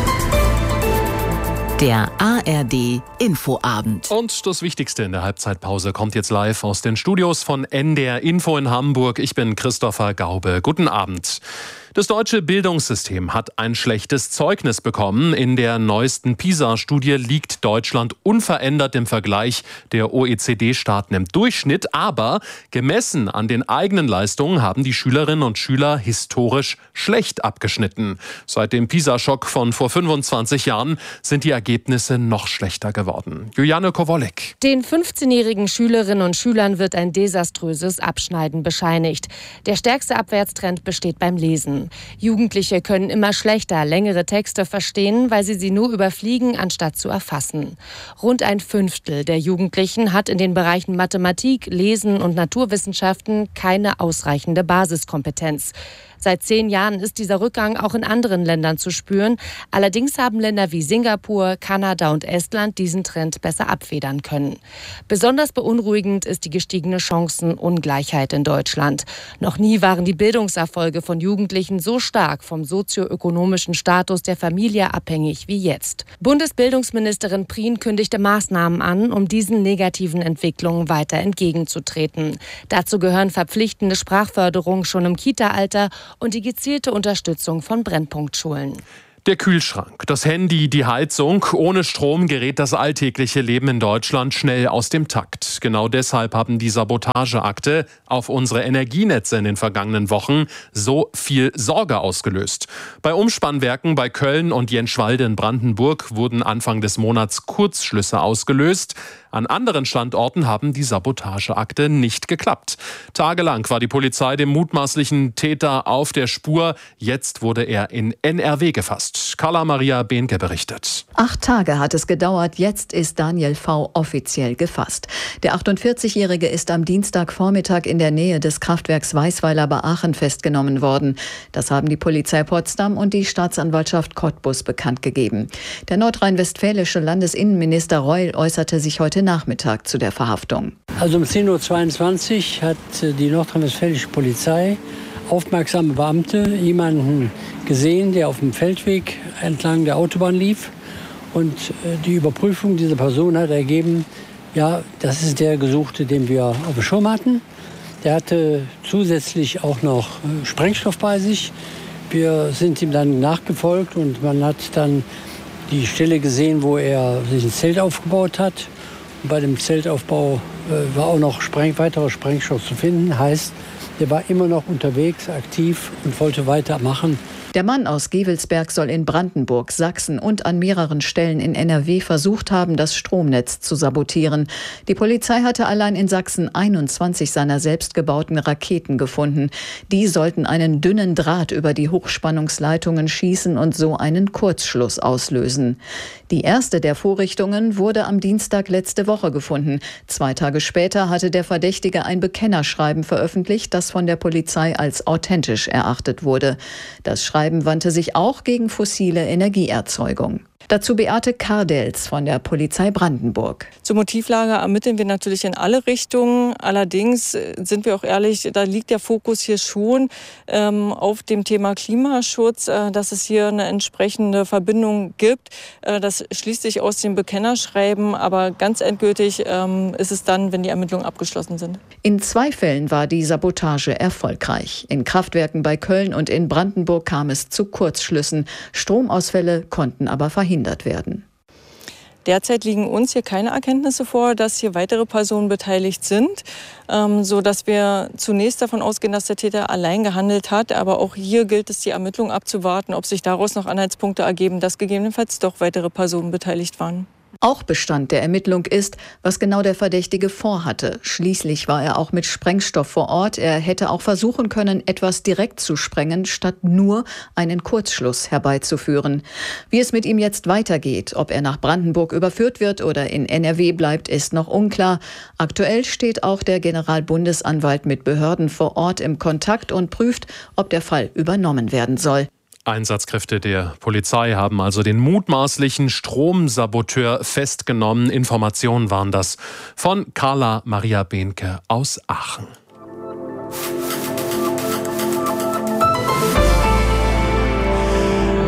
Der A R D Infoabend. Und das Wichtigste in der Halbzeitpause kommt jetzt live aus den Studios von N D R Info in Hamburg. Ich bin Christopher Gaube. Guten Abend. Das deutsche Bildungssystem hat ein schlechtes Zeugnis bekommen. In der neuesten PISA-Studie liegt Deutschland unverändert im Vergleich der O E C D-Staaten im Durchschnitt. Aber gemessen an den eigenen Leistungen haben die Schülerinnen und Schüler historisch schlecht abgeschnitten. Seit dem PISA-Schock von vor fünfundzwanzig Jahren sind die Ergebnisse noch schlechter geworden. Juliane Kowolek. Den fünfzehnjährigen Schülerinnen und Schülern wird ein desaströses Abschneiden bescheinigt. Der stärkste Abwärtstrend besteht beim Lesen. Jugendliche können immer schlechter längere Texte verstehen, weil sie sie nur überfliegen, anstatt zu erfassen. Rund ein Fünftel der Jugendlichen hat in den Bereichen Mathematik, Lesen und Naturwissenschaften keine ausreichende Basiskompetenz. Seit zehn Jahren ist dieser Rückgang auch in anderen Ländern zu spüren. Allerdings haben Länder wie Singapur, Kanada und Estland diesen Trend besser abfedern können. Besonders beunruhigend ist die gestiegene Chancenungleichheit in Deutschland. Noch nie waren die Bildungserfolge von Jugendlichen so stark vom sozioökonomischen Status der Familie abhängig wie jetzt. Bundesbildungsministerin Prien kündigte Maßnahmen an, um diesen negativen Entwicklungen weiter entgegenzutreten. Dazu gehören verpflichtende Sprachförderung schon im Kita-Alter und die gezielte Unterstützung von Brennpunktschulen. Der Kühlschrank, das Handy, die Heizung. Ohne Strom gerät das alltägliche Leben in Deutschland schnell aus dem Takt. Genau deshalb haben die Sabotageakte auf unsere Energienetze in den vergangenen Wochen so viel Sorge ausgelöst. Bei Umspannwerken bei Köln und Jenschwalde in Brandenburg wurden Anfang des Monats Kurzschlüsse ausgelöst. An anderen Standorten haben die Sabotageakte nicht geklappt. Tagelang war die Polizei dem mutmaßlichen Täter auf der Spur. Jetzt wurde er in N R W gefasst. Carla Maria Behnke berichtet. Acht Tage hat es gedauert. Jetzt ist Daniel V. offiziell gefasst. Der achtundvierzigjährige ist am Dienstagvormittag in der Nähe des Kraftwerks Weißweiler bei Aachen festgenommen worden. Das haben die Polizei Potsdam und die Staatsanwaltschaft Cottbus bekannt gegeben. Der nordrhein-westfälische Landesinnenminister Reul äußerte sich heute Nachmittag zu der Verhaftung. Also um zehn Uhr zweiundzwanzig hat die nordrhein-westfälische Polizei aufmerksame Beamte jemanden gesehen, der auf dem Feldweg entlang der Autobahn lief. Und die Überprüfung dieser Person hat ergeben, ja, das ist der Gesuchte, den wir auf dem Schirm hatten. Der hatte zusätzlich auch noch Sprengstoff bei sich. Wir sind ihm dann nachgefolgt und man hat dann die Stelle gesehen, wo er sich ein Zelt aufgebaut hat. Und bei dem Zeltaufbau äh, war auch noch Spreng- weiterer Sprengstoff zu finden. Heißt, der war immer noch unterwegs, aktiv und wollte weitermachen. Der Mann aus Gevelsberg soll in Brandenburg, Sachsen und an mehreren Stellen in N R W versucht haben, das Stromnetz zu sabotieren. Die Polizei hatte allein in Sachsen einundzwanzig seiner selbstgebauten Raketen gefunden. Die sollten einen dünnen Draht über die Hochspannungsleitungen schießen und so einen Kurzschluss auslösen. Die erste der Vorrichtungen wurde am Dienstag letzte Woche gefunden. Zwei Tage später hatte der Verdächtige ein Bekennerschreiben veröffentlicht, das von der Polizei als authentisch erachtet wurde. Das Schreiben wandte sich auch gegen fossile Energieerzeugung. Dazu Beate Kardels von der Polizei Brandenburg. Zur Motivlage ermitteln wir natürlich in alle Richtungen. Allerdings sind wir auch ehrlich, da liegt der Fokus hier schon ähm, auf dem Thema Klimaschutz, äh, dass es hier eine entsprechende Verbindung gibt. Äh, das schließt sich aus dem Bekennerschreiben, aber ganz endgültig ähm, ist es dann, wenn die Ermittlungen abgeschlossen sind. In zwei Fällen war die Sabotage erfolgreich. In Kraftwerken bei Köln und in Brandenburg kam es zu Kurzschlüssen. Stromausfälle konnten aber verhindert werden. Derzeit liegen uns hier keine Erkenntnisse vor, dass hier weitere Personen beteiligt sind, ähm, sodass wir zunächst davon ausgehen, dass der Täter allein gehandelt hat. Aber auch hier gilt es, die Ermittlungen abzuwarten, ob sich daraus noch Anhaltspunkte ergeben, dass gegebenenfalls doch weitere Personen beteiligt waren. Auch Bestand der Ermittlung ist, was genau der Verdächtige vorhatte. Schließlich war er auch mit Sprengstoff vor Ort. Er hätte auch versuchen können, etwas direkt zu sprengen, statt nur einen Kurzschluss herbeizuführen. Wie es mit ihm jetzt weitergeht, ob er nach Brandenburg überführt wird oder in N R W bleibt, ist noch unklar. Aktuell steht auch der Generalbundesanwalt mit Behörden vor Ort im Kontakt und prüft, ob der Fall übernommen werden soll. Einsatzkräfte der Polizei haben also den mutmaßlichen Stromsaboteur festgenommen. Informationen waren das von Carla Maria Behnke aus Aachen.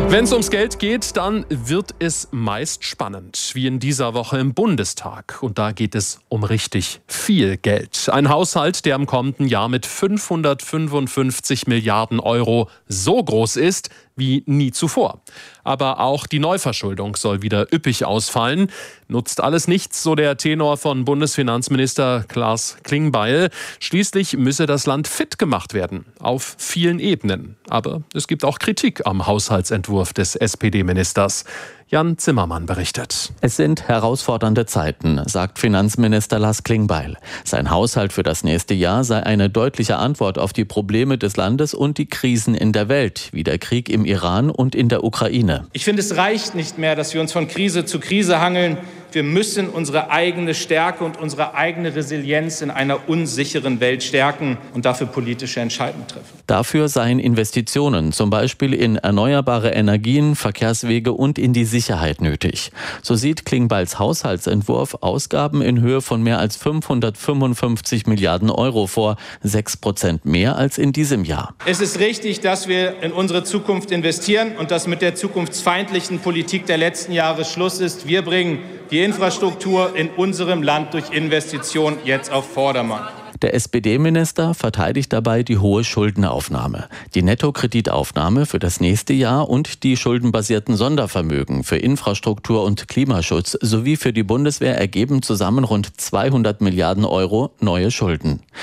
Wenn es ums Geld geht, dann wird es meist spannend, wie in dieser Woche im Bundestag. Und da geht es um richtig viel Geld. Ein Haushalt, der im kommenden Jahr mit fünfhundertfünfundfünfzig Milliarden Euro so groß ist wie nie zuvor. Aber auch die Neuverschuldung soll wieder üppig ausfallen. Nutzt alles nichts, so der Tenor von Bundesfinanzminister Klaas Klingbeil. Schließlich müsse das Land fit gemacht werden, auf vielen Ebenen. Aber es gibt auch Kritik am Haushaltsentwurf des S P D-Ministers. Jan Zimmermann berichtet. Es sind herausfordernde Zeiten, sagt Finanzminister Lars Klingbeil. Sein Haushalt für das nächste Jahr sei eine deutliche Antwort auf die Probleme des Landes und die Krisen in der Welt, wie der Krieg im Iran und in der Ukraine. Ich finde, es reicht nicht mehr, dass wir uns von Krise zu Krise hangeln. Wir müssen unsere eigene Stärke und unsere eigene Resilienz in einer unsicheren Welt stärken und dafür politische Entscheidungen treffen. Dafür seien Investitionen, zum Beispiel in erneuerbare Energien, Verkehrswege und in die Sicherheit nötig. So sieht Klingbeils Haushaltsentwurf Ausgaben in Höhe von mehr als fünfhundertfünfundfünfzig Milliarden Euro vor, sechs Prozent mehr als in diesem Jahr. Es ist richtig, dass wir in unsere Zukunft investieren und dass mit der zukunftsfeindlichen Politik der letzten Jahre Schluss ist. Wir bringen die Infrastruktur in unserem Land durch Investitionen jetzt auf Vordermann. Der S P D-Minister verteidigt dabei die hohe Schuldenaufnahme, die Nettokreditaufnahme für das nächste Jahr und die schuldenbasierten Sondervermögen für Infrastruktur und Klimaschutz sowie für die Bundeswehr ergeben zusammen rund zweihundert Milliarden Euro neue Schulden.